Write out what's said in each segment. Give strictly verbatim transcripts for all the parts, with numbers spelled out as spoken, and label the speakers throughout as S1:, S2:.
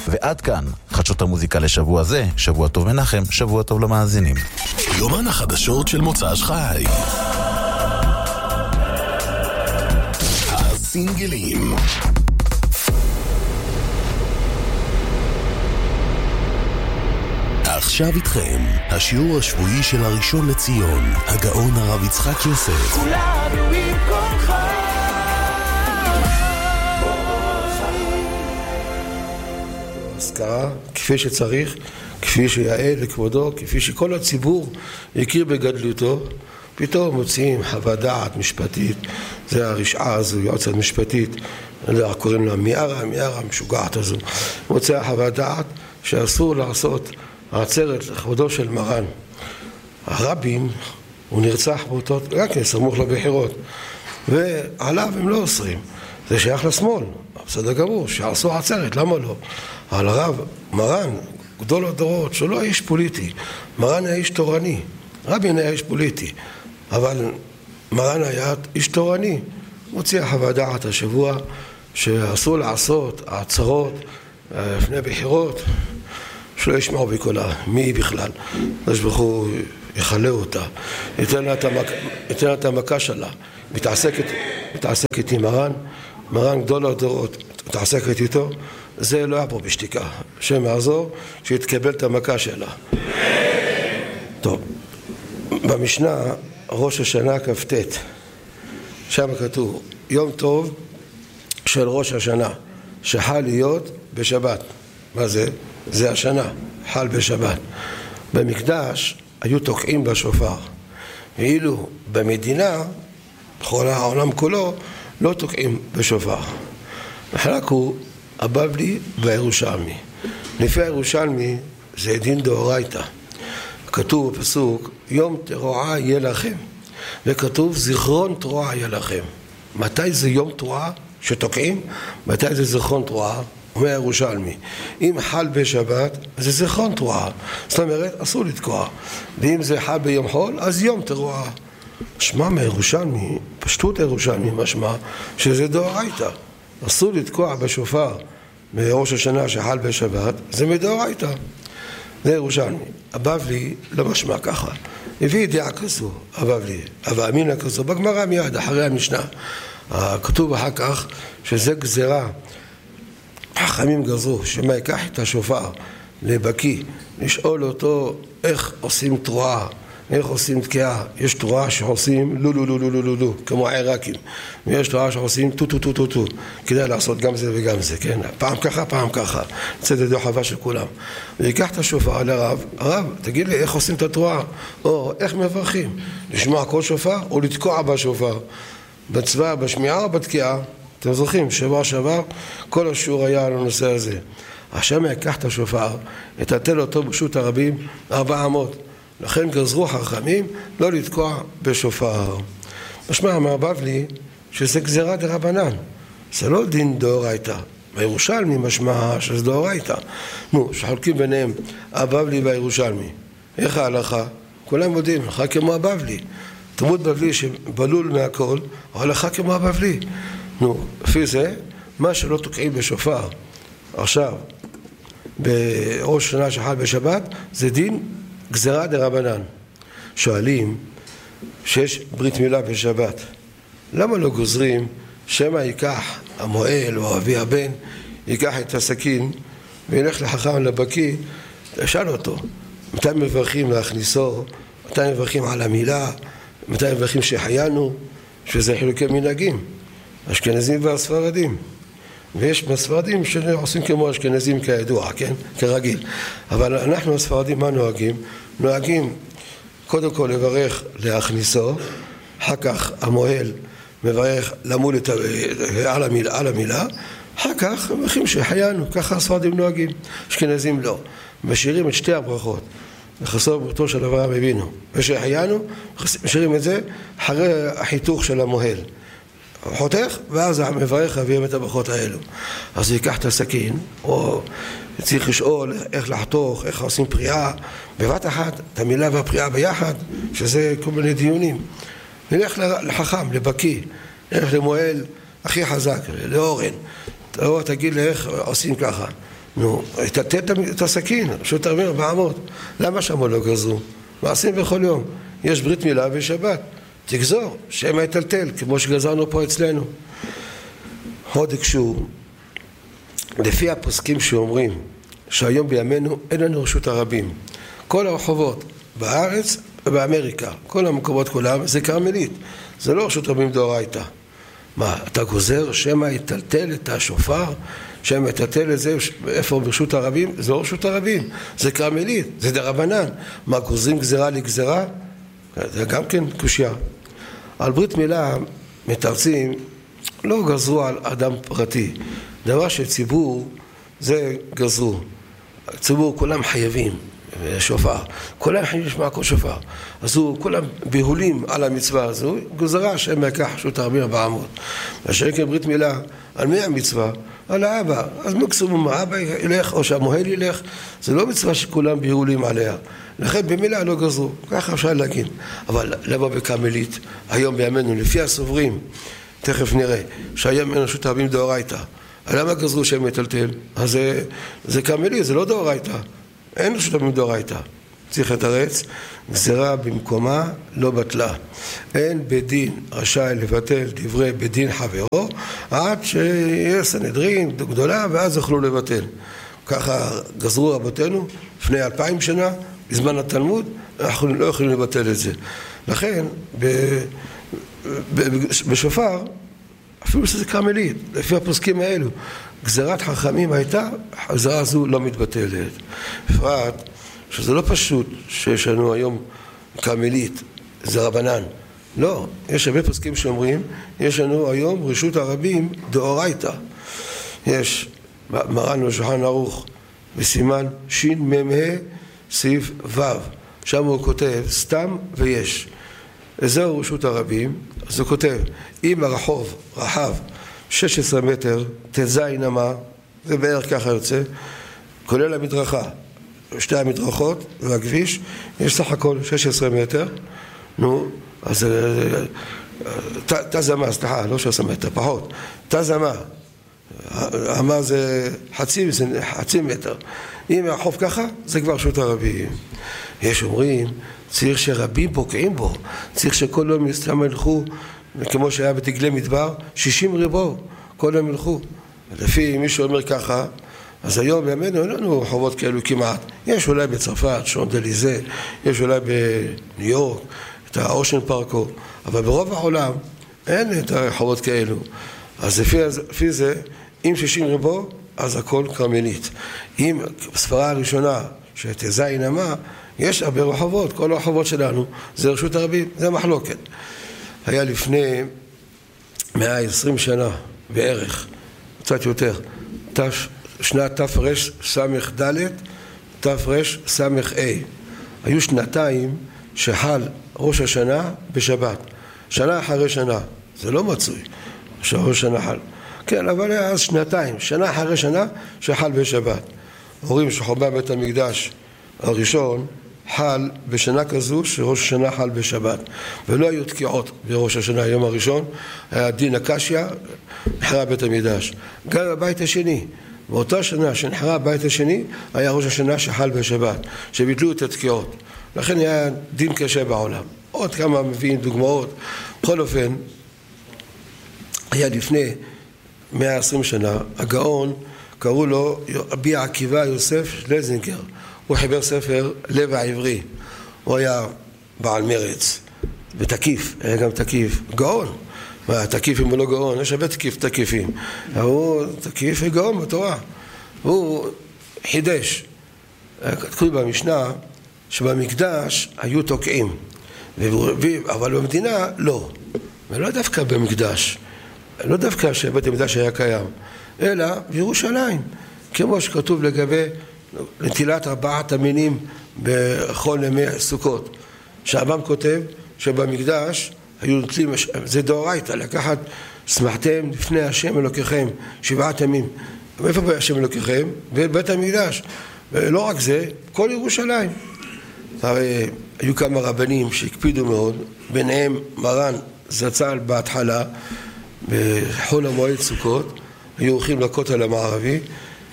S1: ועד כאן, חדשות המוזיקה לשבוע זה, שבוע טוב מנחם, שבוע טוב למאזינים.
S2: יומן החדשות של מוצ"ש חי. הסינגלים. עכשיו איתכם, השיעור השבועי של הראשון לציון, הגאון הרב יצחק יוסף.
S3: כולנו עם כוחך.
S4: הזכרה כפי שצריך, כפי שיעל לכבודו, כפי שכל הציבור יכיר בגדלותו. פתאום מוציאים חוות דעת משפטית, זה הרשעה הזו, יועצת משפטית, קוראים לה מיארה, מיארה המשוגעת הזו, מוציאה חוות דעת שאסור לעשות עצרת לכבודו של מרן. הרבים, הוא נרצח באותו, רק סמוך לבחירות, ועליו הם לא אוסרים, זה שייך לשמאל, בסדר גמור, שעשו עצרת, למה לא? אבל הרב, מרן, גדול הדורות, שהוא לא איש פוליטי, מרן היה איש תורני, רבין היה איש פוליטי, אבל מרן היה איש תורני, מוציאה חוות דעת השבוע שאסור לעשות עצרות לפני בחירות, שלא ישמעו בקולה, מי היא בכלל? אז בכו יחלה אותה, ייתן לה את המכה שלה, מתעסקת, מתעסקת עם מרן, מרן גדול הדורות, מתעסקת איתו, זה לא היה פה בשתיקה, השם יעזור, שיתקבל את המכה שלה. טוב, במשנה, ראש השנה כ"ט, שם כתוב, יום טוב של ראש השנה, שחל להיות בשבת. מה זה? זה השנה, חל בשבת. במקדש היו תוקעים בשופר, ואילו במדינה, בכל העולם כולו, לא תוקעים בשופר. החלק הוא הבבלי והירושלמי. לפי הירושלמי זה דין דאורייתא. כתוב בפסוק, יום תרועה יהיה לכם, וכתוב זיכרון תרועה יהיה לכם. מתי זה יום תרועה שתוקעים? מתי זה זיכרון תרועה? אומר ירושלמי, אם חל בשבת זה זיכרון תרועה, זאת אומרת אסור לתקוע, ואם זה חל ביום חול אז יום תרועה. משמע מירושלמי, פשטות הירושלמי משמע שזה דאורייתא, אסור לתקוע בשופר מראש השנה שחל בשבת, זה מדאורייתא. זה ירושלמי. הבבלי לא משמע ככה, הביא דעה כזו, הבבלי, אבל אמינה כזו, בגמרא מיד אחרי המשנה כתוב אחר כך שזה גזרה, חכמים גזרו שמה ייקח את השופר לבקי, לשאול אותו איך עושים תרועה, איך עושים תקיעה. יש תרועה שעושים לו לו לו לו לו לו לו כמו העיראקים, ויש תרועה שעושים טו טו טו טו טו. כדאי לעשות גם זה וגם זה, כן? פעם ככה, פעם ככה, צדד דוחבה של כולם. ויקח את השופר לרב, הרב, תגיד לי איך עושים את התרועה, או איך מברכים, לשמוע כל שופר או לתקוע בשופר, בצבא, בשמיעה או בתקיעה. אתם זוכרים, שבוע שעבר, כל השיעור היה על הנושא הזה. השם יקח את השופר, יטלטל אותו ברשות הרבים ארבע מאות. לכן גזרו חכמים לא לתקוע בשופר. משמע מהבבלי שזה גזירה דרבנן, זה לא דין דאורייתא. בירושלמי משמע שזה דאורייתא. נו, שחולקים ביניהם הבבלי והירושלמי. איך ההלכה? כולם יודעים, הלכה כמו הבבלי. תלמוד בבלי שבלול מהכל, ההלכה כמו הבבלי. נו, לפי זה, מה שלא תוקעים בשופר עכשיו, בראש שנה שחל בשבת, זה דין גזירה דרבנן. שואלים שיש ברית מילה בשבת, למה לא גוזרים שמא ייקח המועל או אבי הבן, ייקח את הסכין וילך לחכם לבקי, תשאל אותו, מתי מברכים להכניסו, מתי מברכים על המילה, מתי מברכים שחיינו, שזה חילוקי מנהגים, אשכנזים והספרדים. ויש בספרדים שעושים כמו אשכנזים כידוע, כן? כרגיל. אבל אנחנו הספרדים מה נוהגים? נוהגים קודם כל לברך להכניסו, אחר כך המועל מברך למול את, על, המילה, על המילה, אחר כך מברכים שחיינו, ככה הספרדים נוהגים, אשכנזים לא. משאירים את שתי הברכות, לחסור בריתו של אברהם אבינו, ושחיינו, משאירים את זה אחרי החיתוך של המועל. חותך, ואז המברך אביהם את הברכות האלו. אז ייקח את הסכין, או צריך לשאול איך לחתוך, איך עושים פריאה, בבת אחת, את המילה והפריאה ביחד, שזה כל מיני דיונים. נלך לחכם, לבקי, נלך למועל הכי חזק, לאורן. תגיד לי איך עושים ככה. נו, תתת את הסכין, פשוט תרמי ארבע מאות. למה שם לא גזרו? מעשים בכל יום. יש ברית מילה ושבת. תגזור, שם היטלטל, כמו שגזרנו פה אצלנו. עוד הקשור, לפי הפוסקים שאומרים שהיום בימינו אין לנו רשות הרבים. כל הרחובות בארץ ובאמריקה, כל המקומות כולם, זה קרמלית. זה לא רשות רבים דאורייתא. מה, אתה גוזר שמא יטלטל את השופר? שמא יטלטל את זה, איפה ברשות הרבים? זה לא רשות הרבים, זה קרמלית, זה דרבנן. מה, גוזרים גזרה לגזרה? זה גם כן קושיה. על ברית מילה מתרצים, לא גזרו על אדם פרטי. דבר שציבור זה גזרו. ציבור כולם חייבים שופר. כולם חייבים לשמוע כל שופר. אז הוא כולם בהולים על המצווה הזו. גוזרה שהם יקח שוט ארבעים וארבע מאות. אשר כברית מילה, על מי המצווה? על האבא. אז מקסימום האבא ילך או שהמוהל ילך. זה לא מצווה שכולם בהולים עליה. לכן במילה לא גזרו. ככה אפשר להגיד. אבל למה בקרמלית? היום בימינו, לפי הסוברים, תכף נראה, שהיום אין רשות הרבים דאורייתא. למה גזרו שם מטלטל? אז זה, זה קרמלי, זה לא דאורייתא. אין רשות הרבים דאורייתא. צריך לתרץ, גזרה במקומה לא בטלה. אין בית דין רשאי לבטל דברי בית דין חברו, עד שיהיה סנהדרין גדולה, ואז יוכלו לבטל. ככה גזרו רבותינו לפני אלפיים שנה, בזמן התלמוד, אנחנו לא יכולים לבטל את זה. לכן, ב... בשופר, אפילו שזה קרמלית, לפי הפוסקים האלו, גזרת חכמים הייתה, הגזרה הזו לא מתבטלת. בפרט, שזה לא פשוט שיש לנו היום קרמלית, זה רבנן. לא, יש הרבה פוסקים שאומרים, יש לנו היום רשות הרבים דאורייתא. יש מרן בשולחן ערוך, בסימן שמ"ה סעיף ו', שם הוא כותב, סתם ויש. זהו רשות הרבים, אז הוא כותב, אם הרחוב רחב שש עשרה מטר, תזין אמה, זה בערך ככה יוצא, כולל המדרכה, שתי המדרכות והכביש, יש סך הכל שש עשרה מטר, נו, אז תזמה, סליחה, לא שש עשרה מטר, פחות, תזמה, אמה זה חצי, זה חצי מטר, אם הרחוב ככה, זה כבר רשות הרבים. יש אומרים, צריך שרבים פוקעים בו, צריך שכל יום מסתם ילכו, כמו שהיה בתגלי מדבר, שישים ריבו, כל יום ילכו. לפי מי שאומר ככה, אז היום בימינו אין לנו רחובות כאלו כמעט. יש אולי בצרפת, שון דליזה, יש אולי בניו יורק, את האושן פארקו, אבל ברוב העולם אין את הרחובות כאלו. אז לפי, לפי זה, אם שישים ריבו, אז הכל קרמלית. אם בספרה הראשונה, שתזין אמה, יש הרבה רחובות, כל הרחובות שלנו, זה רשות הרבים, זה מחלוקת. היה לפני מאה ועשרים שנה בערך, קצת יותר, תש, שנת תפרש סמך ד' תפרש סמך A. היו שנתיים שחל ראש השנה בשבת, שנה אחרי שנה, זה לא מצוי שראש השנה חל. כן, אבל היה אז שנתיים, שנה אחרי שנה שחל בשבת. אומרים שחורבן בית המקדש הראשון חל בשנה כזו שראש השנה חל בשבת, ולא היו תקיעות בראש השנה היום הראשון, היה דין הקשיא, נחרב בית המקדש. גם בבית השני, באותה שנה שנחרב הבית השני, היה ראש השנה שחל בשבת, שביטלו את התקיעות. לכן היה דין קשה בעולם. עוד כמה מביאים דוגמאות. בכל אופן, היה לפני מאה ועשרים שנה, הגאון, קראו לו רבי עקיבא יוסף שלזינגר. הוא חיבר ספר לב העברי. הוא היה בעל מרץ, בתקיף, היה גם תקיף, גאון. מה, תקיף אם הוא לא גאון, יש הרבה תקיף תקיפים. הוא תקיף וגאון בתורה. הוא חידש. כתוב במשנה שבמקדש היו תוקעים, אבל במדינה לא. ולא דווקא במקדש, לא דווקא שבית המקדש היה קיים, אלא בירושלים, כמו שכתוב לגבי נטילת ארבעת המינים בכל ימי סוכות. שהרמב"ם כותב שבמקדש היו נוטלים, זה דאורייתא, לקחת שמחתם לפני השם אלוקיכם שבעת ימים. איפה השם אלוקיכם? בבית המקדש. ולא רק זה, כל ירושלים. הרי היו כמה רבנים שהקפידו מאוד, ביניהם מרן זצ"ל בהתחלה, בחול המועד סוכות, היו הולכים לכותל המערבי,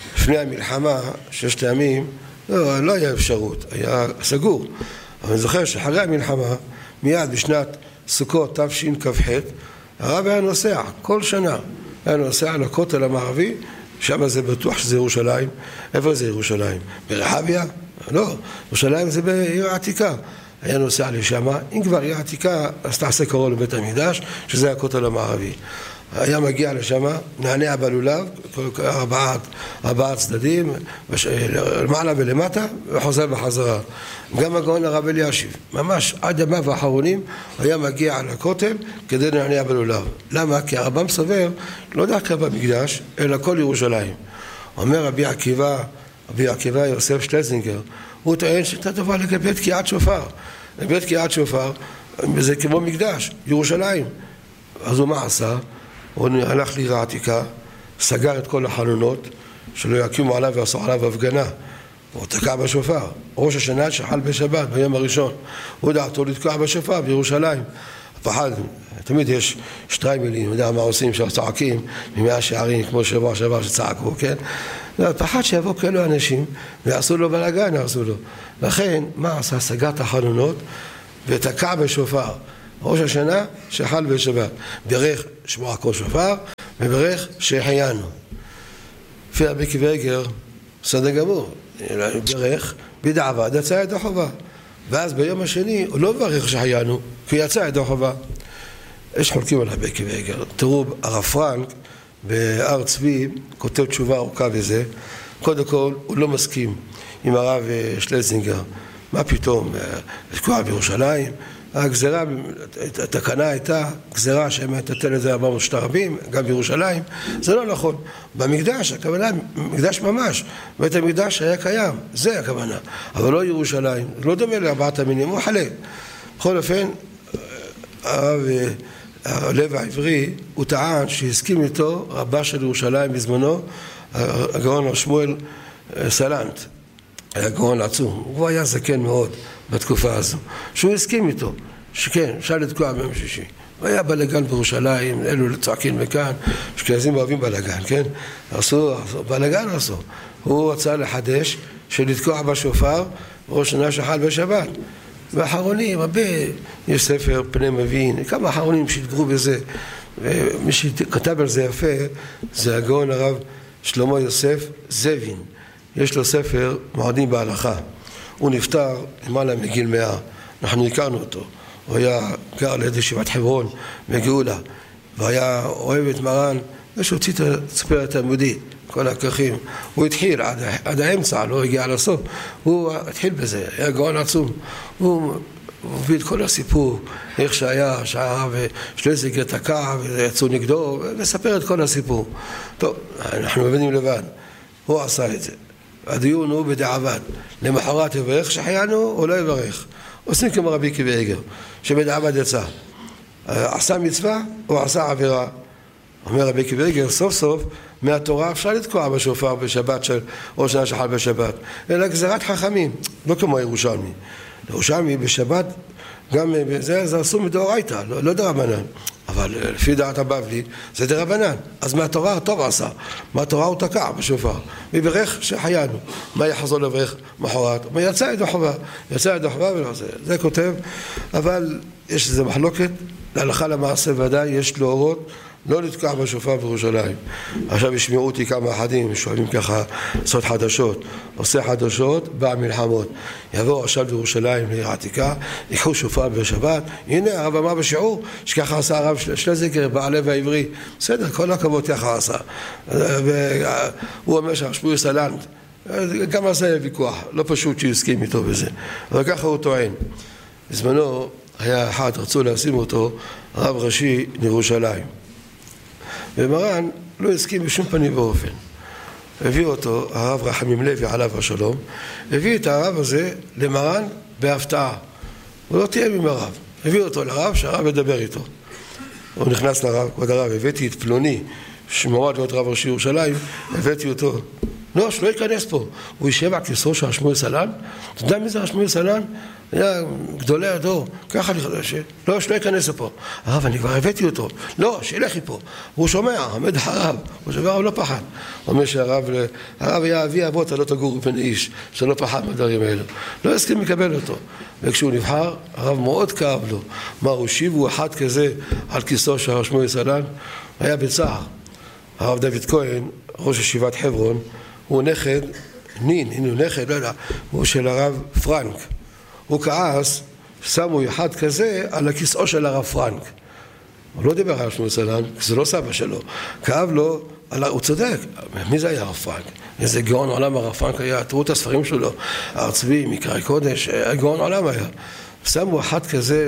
S4: לפני המלחמה, ששת הימים, לא, לא היה אפשרות, היה סגור. אבל אני זוכר שאחרי המלחמה, מיד בשנת סוכות תשכ"ח, הרב היה נוסע כל שנה, היה נוסע לכותל המערבי, שם זה בטוח שזה ירושלים. איפה זה ירושלים? ברחביה? לא, ירושלים זה בעיר העתיקה. היה נוסע לשם, אם כבר עיר העתיקה, אז תעשה קרוב לבית המקדש, שזה הכותל המערבי. היה מגיע לשם, נענע בלולב, ארבעה, ארבעה צדדים, למעלה ולמטה, וחוזר בחזרה. גם הגאון הרב אלישיב, ממש עד ימיו האחרונים, היה מגיע לכותל כדי לנענע בלולב. למה? כי הרמב"ם סובר, לא דווקא במקדש, אלא כל ירושלים. אומר רבי עקיבא, רבי עקיבא יוסף שלזינגר, הוא טוען שאתה טובה לגבי תקיעת שופר. לגבי תקיעת שופר, זה כמו מקדש, ירושלים. אז הוא מה עשה? הוא הלך לעיר העתיקה, סגר את כל החלונות, שלא יקימו עליו ועשו עליו הפגנה. הוא תקע בשופר. ראש השנה שחל בשבת, ביום הראשון. הוא דעתו לתקוע בשופר בירושלים. פחד, תמיד יש שתי מילים, יודע מה עושים שצועקים, ממאה שערים, כמו שבוע שבוע שצעקו, כן? פחד שיבוא כאלו אנשים, ויעשו לו בלגן, יעשו לו. לכן, מה עשה? סגר את החלונות, ותקע בשופר. ראש השנה שחל בשבת. ברך שמוע כל שופר, וברך שהחיינו. לפי רבי עקיבא איגר, בסדר גמור, ברך בדיעבד יצא ידי חובה. ואז ביום השני הוא לא ברך שהחיינו, כי יצא ידי חובה. יש חולקים על רבי עקיבא איגר. תראו, הרב פרנק בהר צבי כותב תשובה ארוכה בזה. קודם כל, הוא לא מסכים עם הרב שלזינגר. מה פתאום? לתקוע בירושלים? הגזרה, התקנה הייתה גזרה שהם תתן את זה ארבע מאות שטרבים, גם בירושלים. זה לא נכון. במקדש, הכוונה, מקדש ממש. בית המקדש היה קיים, זה הכוונה. אבל לא ירושלים. לא דומה לארבעת המינים, הוא חלק. בכל אופן, הרב הלב העברי, הוא טען שהסכים איתו רבה של ירושלים בזמנו, הגאון שמואל סלנט. היה גאון עצום, הוא היה זקן מאוד בתקופה הזו, שהוא הסכים איתו, שכן, אפשר לתקוע ביום שישי. הוא היה בלגן בירושלים, אלו צועקים מכאן, אשכנזים אוהבים בלגן, כן? עשו, בלגן עשו. הוא רצה לחדש שלתקוע בשופר, ראש שנה שחל בשבת. ואחרונים, הרבה, יש ספר פני מבין, כמה אחרונים שהתגרו בזה, ומי שכתב על זה יפה, זה הגאון הרב שלמה יוסף זבין. יש לו ספר מועדים בהלכה. הוא נפטר למעלה מגיל מאה. אנחנו הכרנו אותו. הוא היה גר ליד ישיבת חברון מגאולה. והיה אוהב את מרן, ושהוציא את הספר התלמודי, כל הכרכים. הוא התחיל עד, עד האמצע, לא הגיע לסוף. הוא התחיל בזה, היה גאון עצום. הוא הוביל את כל הסיפור, איך שהיה, שהרב שלזינגר תקע ויצאו נגדו, ומספר את כל הסיפור. טוב, אנחנו מבינים לבד. הוא עשה את זה. הדיון הוא בדיעבד. למחרת יברך שהחיינו או לא יברך. עושים כמו רבי עקיבא איגר, שבדיעבד יצא. עשה מצווה או עשה עבירה. אומר רבי עקיבא איגר, סוף סוף מהתורה אפשר לתקוע בשופר בשבת של ראש שנה שחל בשבת. אלא גזירת חכמים, לא כמו ירושלמי. ירושלמי בשבת, גם זה, זה עשו מדאורייתא, לא, לא דרבנן. אבל לפי דעת הבבלי זה דרבנן. אז מהתורה טוב עשה, מהתורה הוא תקע בשופר, מברך שחיינו. מה יחזור לברך מחרת? מה יצא ידי חובה, יצא ידי חובה ולא זה. זה כותב, אבל יש איזו מחלוקת, להלכה למעשה ודאי יש להורות לא לתקע בשופר בירושלים. עכשיו ישמעו אותי כמה אחדים שואלים ככה לעשות חדשות, עושה חדשות, בא מלחמות. יבואו עכשיו בירושלים לעיר העתיקה, יקחו שופר בשבת. הנה הרב אמר בשיעור שככה עשה הרב שלזינגר בעלב העברי. בסדר, כל הכבוד ככה עשה. והוא אומר שהשמואל סלנט, גם עשה ויכוח, לא פשוט שיסכים איתו בזה. אבל ככה הוא טוען. בזמנו היה אחד, רצו לשים אותו רב ראשי לירושלים. ומרן לא הסכים בשום פנים ואופן. הביא אותו, הרב רחמים לוי עליו השלום, הביא את הרב הזה למרן בהפתעה. הוא לא תהיה עם הרב. הביא אותו לרב, שהרב ידבר איתו. הוא נכנס לרב, כבוד הרב, הבאתי את פלוני, שמועד להיות רב ראשי ירושלים, הבאתי אותו לא, שלא ייכנס פה. הוא יישב על כיסאו של שמואל סלן. אתה יודע מי זה שמואל סלן? היה גדולי הדור, ככה אני חושב, לא, שלא ייכנס לפה. הרב, אני כבר הבאתי אותו. לא, שילך פה. הוא שומע, עמד הרב. הוא שומע, הוא לא פחד. הוא אומר שהרב, הרב היה אבי אבות, לא תגור בפני איש, שלא פחד מהדברים האלו. לא הסכים לקבל אותו. וכשהוא נבחר, הרב מאוד כאב לו. מה, הוא שיבו אחד כזה על כיסאו של שמואל סלן? היה בצער. הרב דוד כהן, ראש ישיבת חברון, הוא נכד, נין, הנה הוא נכד, לא יודע, הוא של הרב פרנק. הוא כעס, שמו אחד כזה על הכיסאו של הרב פרנק. הוא לא דיבר על שמואל סלן, כי זה לא סבא שלו. כאב לו, הוא צודק, מי זה היה הרב פרנק? איזה גאון עולם הרב פרנק היה, תראו את הספרים שלו, הר צבי, מקראי קודש, גאון עולם היה. שמו אחד כזה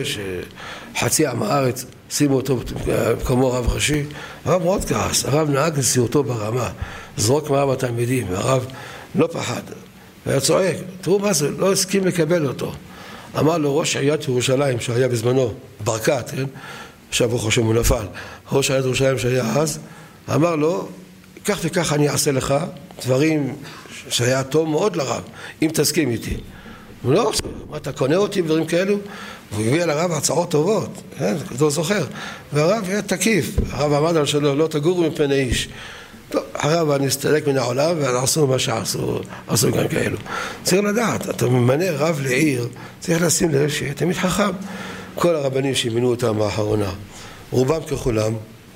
S4: שחצי עם הארץ, שימו אותו כמו רב ראשי, הרב מאוד כעס, הרב נהג נשיאותו ברמה, זרוק מעם התלמידים, הרב לא פחד, והיה צועק, תראו מה זה, לא הסכים לקבל אותו. אמר לו ראש עיריית ירושלים שהיה בזמנו, ברקת, כן? עכשיו הוא חושב הוא נפל, ראש עיריית ירושלים שהיה אז, אמר לו, כך וכך אני אעשה לך דברים שהיה טוב מאוד לרב, אם תסכים איתי. הוא לא עושה, מה אתה קונה אותי בדברים כאלו? והוא הביא על הרב הצעות טובות, כן? לא זוכר. והרב היה תקיף, הרב עמד על שלו, לא תגורו מפני איש. טוב, הרב אני אסתלק מן העולם ועשו מה שעשו, עשו גם כאלו. צריך לדעת, אתה ממנה רב לעיר, צריך לשים לב שיהיה תמיד חכם. כל הרבנים שמינו אותם האחרונה, רובם ככולם,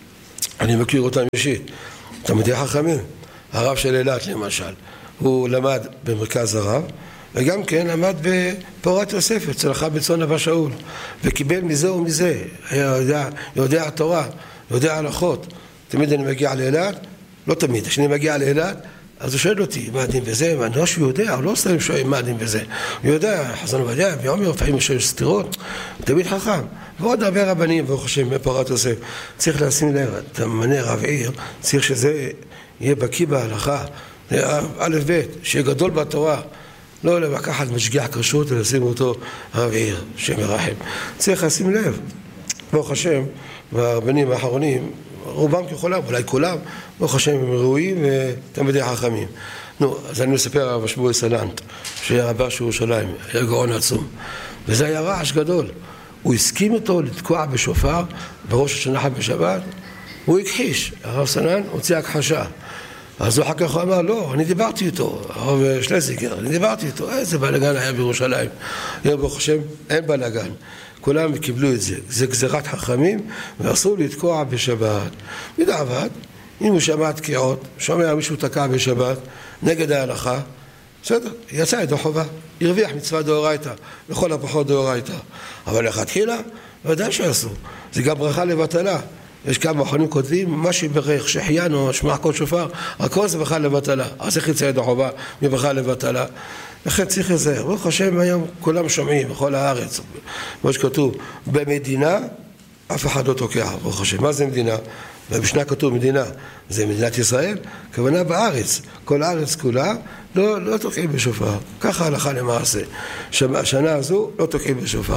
S4: אני מכיר אותם אישית, תלמידי חכמים. הרב של אילת למשל, הוא למד במרכז הרב, וגם כן למד בפורת יוסף, אצל אחת בצאן אבא שאול, וקיבל מזה ומזה, היה יודע, יודע התורה, יודע הלכות. תמיד אני מגיע לאילת, לא תמיד, כשאני מגיע לאילת, אז הוא שואל אותי, מה הדין בזה? ואני לא שהוא יודע, הוא לא סתם שואל מה הדין בזה. הוא יודע, חזון עובדיה, ביומי רפאים יש סתירות, תמיד חכם. ועוד הרבה רבנים, והוא חושב, בפורת יוסף, צריך לשים לב, אתה ממנה רב עיר, צריך שזה יהיה בקיא בהלכה, א' ב', שיהיה גדול בתורה, לא לקחת משגיח כשרות ולשים אותו רב עיר, שם ירחם. צריך לשים לב, ברוך השם, והרבנים האחרונים, רובם ככולם, אולי כולם, ברוך השם, הם ראויים ותלמידי חכמים. נו, אז אני מספר על שמואל סלן, שהיה רבה של ירושלים, היה גאון עצום, וזה היה רעש גדול. הוא הסכים אותו לתקוע בשופר בראש השנה בשבת, הוא הכחיש, הרב סלן הוציא הכחשה. אז הוא אחר כך אמר, לא, אני דיברתי איתו, הרב שלזיגר, אני דיברתי איתו, איזה בלגן היה בירושלים. ברוך השם, אין בלגן. כולם קיבלו את זה, זה גזירת חכמים, ואסור לתקוע בשבת. בדעבד, אם הוא שמע תקיעות, שומע מישהו תקע בשבת, נגד ההלכה, בסדר, יצא ידו חובה, הרוויח מצווה דאורייתא, לכל הפחות דאורייתא. אבל לכתחילה, ודאי שעשו, זה גם ברכה לבטלה. יש כמה אחרונים כותבים, מה שברך, שחיינו, שמע קול שופר, הכל זה ברכה לבטלה. אז איך יצא ידו חובה מברכה לבטלה? לכן צריך לזהר. ברוך השם היום כולם שומעים בכל הארץ, כמו שכתוב, במדינה אף אחד לא תוקע, ברוך השם. מה זה מדינה? במשנה כתוב מדינה, זה מדינת ישראל, כוונה בארץ, כל הארץ כולה לא, לא תוקעים בשופר, ככה הלכה למעשה. השנה הזו לא תוקעים בשופר.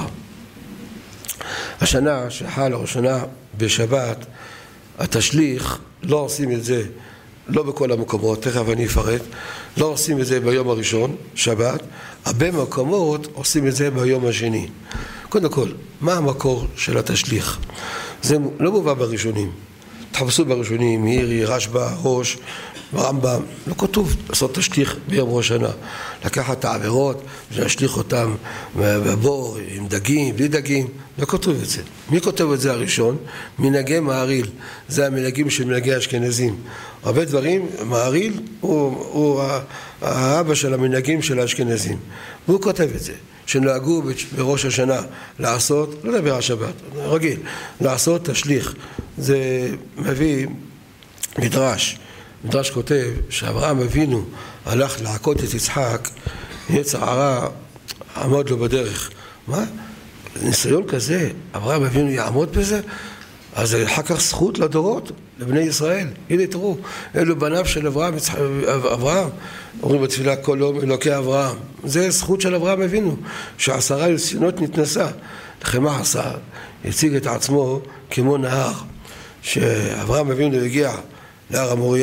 S4: השנה שחל או שנה בשבת, התשליך, לא עושים את זה, לא בכל המקומות, תכף אני אפרט, לא עושים את זה ביום הראשון, שבת, הרבה מקומות עושים את זה ביום השני. קודם כל, מה המקור של התשליך? זה לא מובא בראשונים. תחפשו בראשונים, מירי, רשב"א, ראש, רמב"ם, לא כתוב לעשות תשליך ביום ראש שנה. לקחת את העבירות ולהשליך אותם בבור, עם דגים, בלי דגים, לא כתוב את זה. מי כותב את זה הראשון? מנהגי מעריל, זה המנהגים של מנהגי אשכנזים. הרבה דברים, מעריל הוא, הוא האבא של המנהגים של האשכנזים. והוא כותב את זה. שנהגו בראש השנה לעשות, לא לדבר על שבת, רגיל, לעשות תשליך. זה מביא מדרש. מדרש כותב שאברהם אבינו הלך לעקוד את יצחק, יצר הרע עמוד לו בדרך. מה? ניסיון כזה, אברהם אבינו יעמוד בזה? אז זה אחר כך זכות לדורות, לבני ישראל. הנה תראו, אלו בניו של אברהם, אברהם, אומרים בתפילה כל יום אלוקי אברהם. זה זכות של אברהם אבינו, שעשרה ניסיונות נתנסה. לכן מה עשה? הציג את עצמו כמו נהר, שאברהם אבינו הגיע להר המוריה,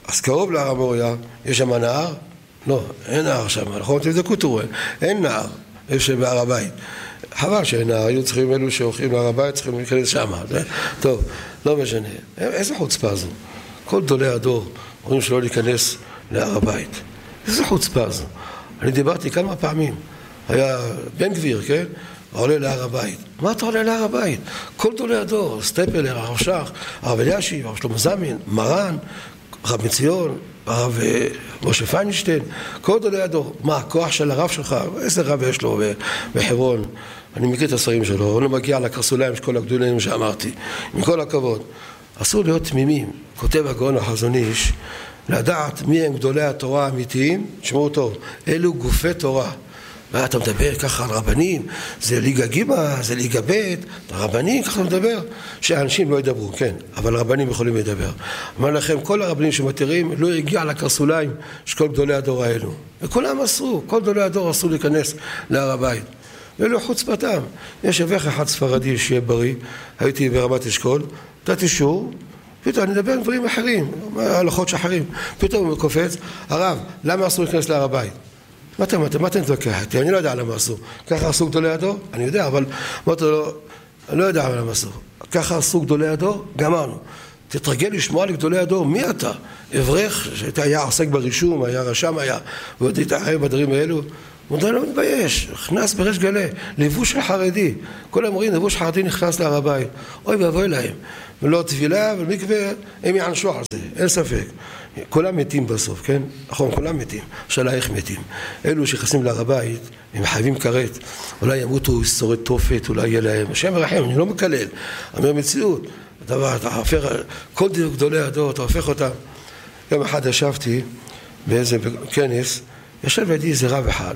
S4: אז קרוב להר המוריה, יש שם נהר? לא, אין נהר שם, נכון? תבדקו תראו, אין נהר, יש בהר הבית. חבל שאין נהר, היו צריכים אלו שהולכים להר הבית, צריכים להיכנס שם. טוב, לא משנה. איזה חוצפה זו? כל גדולי הדור אומרים שלא להיכנס להר הבית. איזה חוצפה זו? אני דיברתי כמה פעמים. היה בן גביר, כן? עולה להר הבית. מה אתה עולה להר הבית? כל גדולי הדור, סטפלר, הרב שך, הרב אלישיב, הרב שלמה זמין, מרן, הרב מציון, הרב משה פיינשטיין, כל גדולי הדור. מה, הכוח של הרב שלך? איזה רב יש לו בחברון? אני מכיר את הספרים שלו, הוא לא מגיע לקרסוליים של כל הגדולים שאמרתי. עם כל הכבוד. אסור להיות תמימים, כותב הגאון החזון איש, לדעת מי הם גדולי התורה האמיתיים, תשמעו טוב, אלו גופי תורה. ואתה מדבר ככה על רבנים, זה ליגה גימה, זה ליגה בית, רבנים, ככה אתה מדבר, שאנשים לא ידברו, כן, אבל רבנים יכולים לדבר. אמר לכם, כל הרבנים שמתירים לא הגיע לקרסוליים של כל גדולי הדור האלו. וכולם אסרו, כל גדולי הדור אסרו להיכנס להר הבית. ולא חוצפתם. יש אברך אחד ספרדי שיהיה בריא, הייתי ברמת אשכול, נתתי שיעור, פתאום אני מדבר על דברים אחרים, הלכות שאחרים, פתאום הוא קופץ, הרב, למה אסור להיכנס להר הבית? מה אתה, מה אתה מתווכח איתי? אני לא יודע למה אסור. ככה עשו גדולי הדור? אני יודע, אבל אמרת לו, אני לא יודע למה אסור. ככה עשו גדולי הדור? גמרנו. תתרגל לשמוע לגדולי הדור, מי אתה? אברך, שהיה עוסק ברישום, היה רשם, היה, ועוד התאהב בדברים האלו. הוא לא מתבייש, נכנס בריש גלי, לבוש של חרדי. כל המורים, לבוש חרדי נכנס להר הבית. אוי ואבוי להם. ולא תפילה ומקווה, הם יענשו על זה, אין ספק. כולם מתים בסוף, כן? נכון, כולם מתים. שאלה איך מתים. אלו שנכנסים להר הבית, הם חייבים כרת. אולי ימותו שורד תופת, אולי יהיה להם. השם מרחם, אני לא מקלל. אומר מציאות. אתה, אתה הופך, כל גדולי הדור, אתה הופך אותם. יום אחד ישבתי באיזה כנס, ישב לידי איזה רב אחד,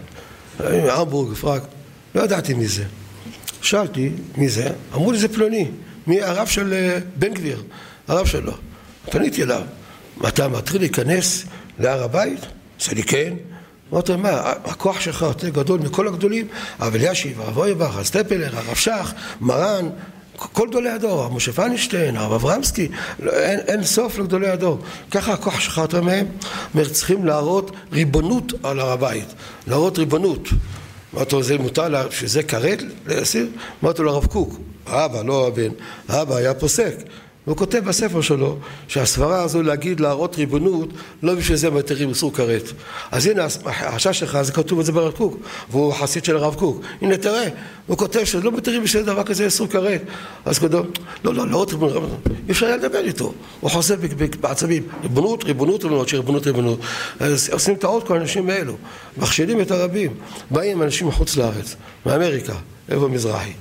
S4: אמבורג, פרק, לא ידעתי מי זה. שאלתי מי זה, אמרו לי זה פלוני, מי הרב של בן גביר, הרב שלו. פניתי אליו, אתה מתחיל להיכנס להר הבית? עשה לי כן. אמרתי, מה, הכוח שלך יותר גדול מכל הגדולים? הרב אלישיב, הרב אויבך, הסטפלר, הרב שך, מרן, כל גדולי הדור, הרב משה פיינשטיין, הרב אברמסקי, אין, אין סוף לגדולי הדור. ככה הכוח שלך יותר מהם, צריכים להראות ריבונות על הר הבית, להראות ריבונות. אמרתי לו, זה מותר לה, שזה כרת להסיר? אמרתי לו, הרב קוק, האבא, לא הבן, האבא היה פוסק. הוא כותב בספר שלו שהסברה הזו להגיד להראות ריבונות לא בשביל זה מתירים איסור כרת. אז הנה החשש שלך, זה כתוב את זה ברב קוק, והוא חסיד של הרב קוק. הנה תראה, הוא כותב שלא מתירים בשביל דבר כזה איסור כרת. אז כתוב, לא, לא, לא, אי אפשר לדבר איתו. הוא חושב בעצבים, ריבונות, ריבונות, ריבונות, שריבונות, ריבונות. אז עושים טעות כל האנשים האלו, מכשילים את הרבים. באים אנשים מחוץ לארץ, מאמריקה, איפה מזרחי.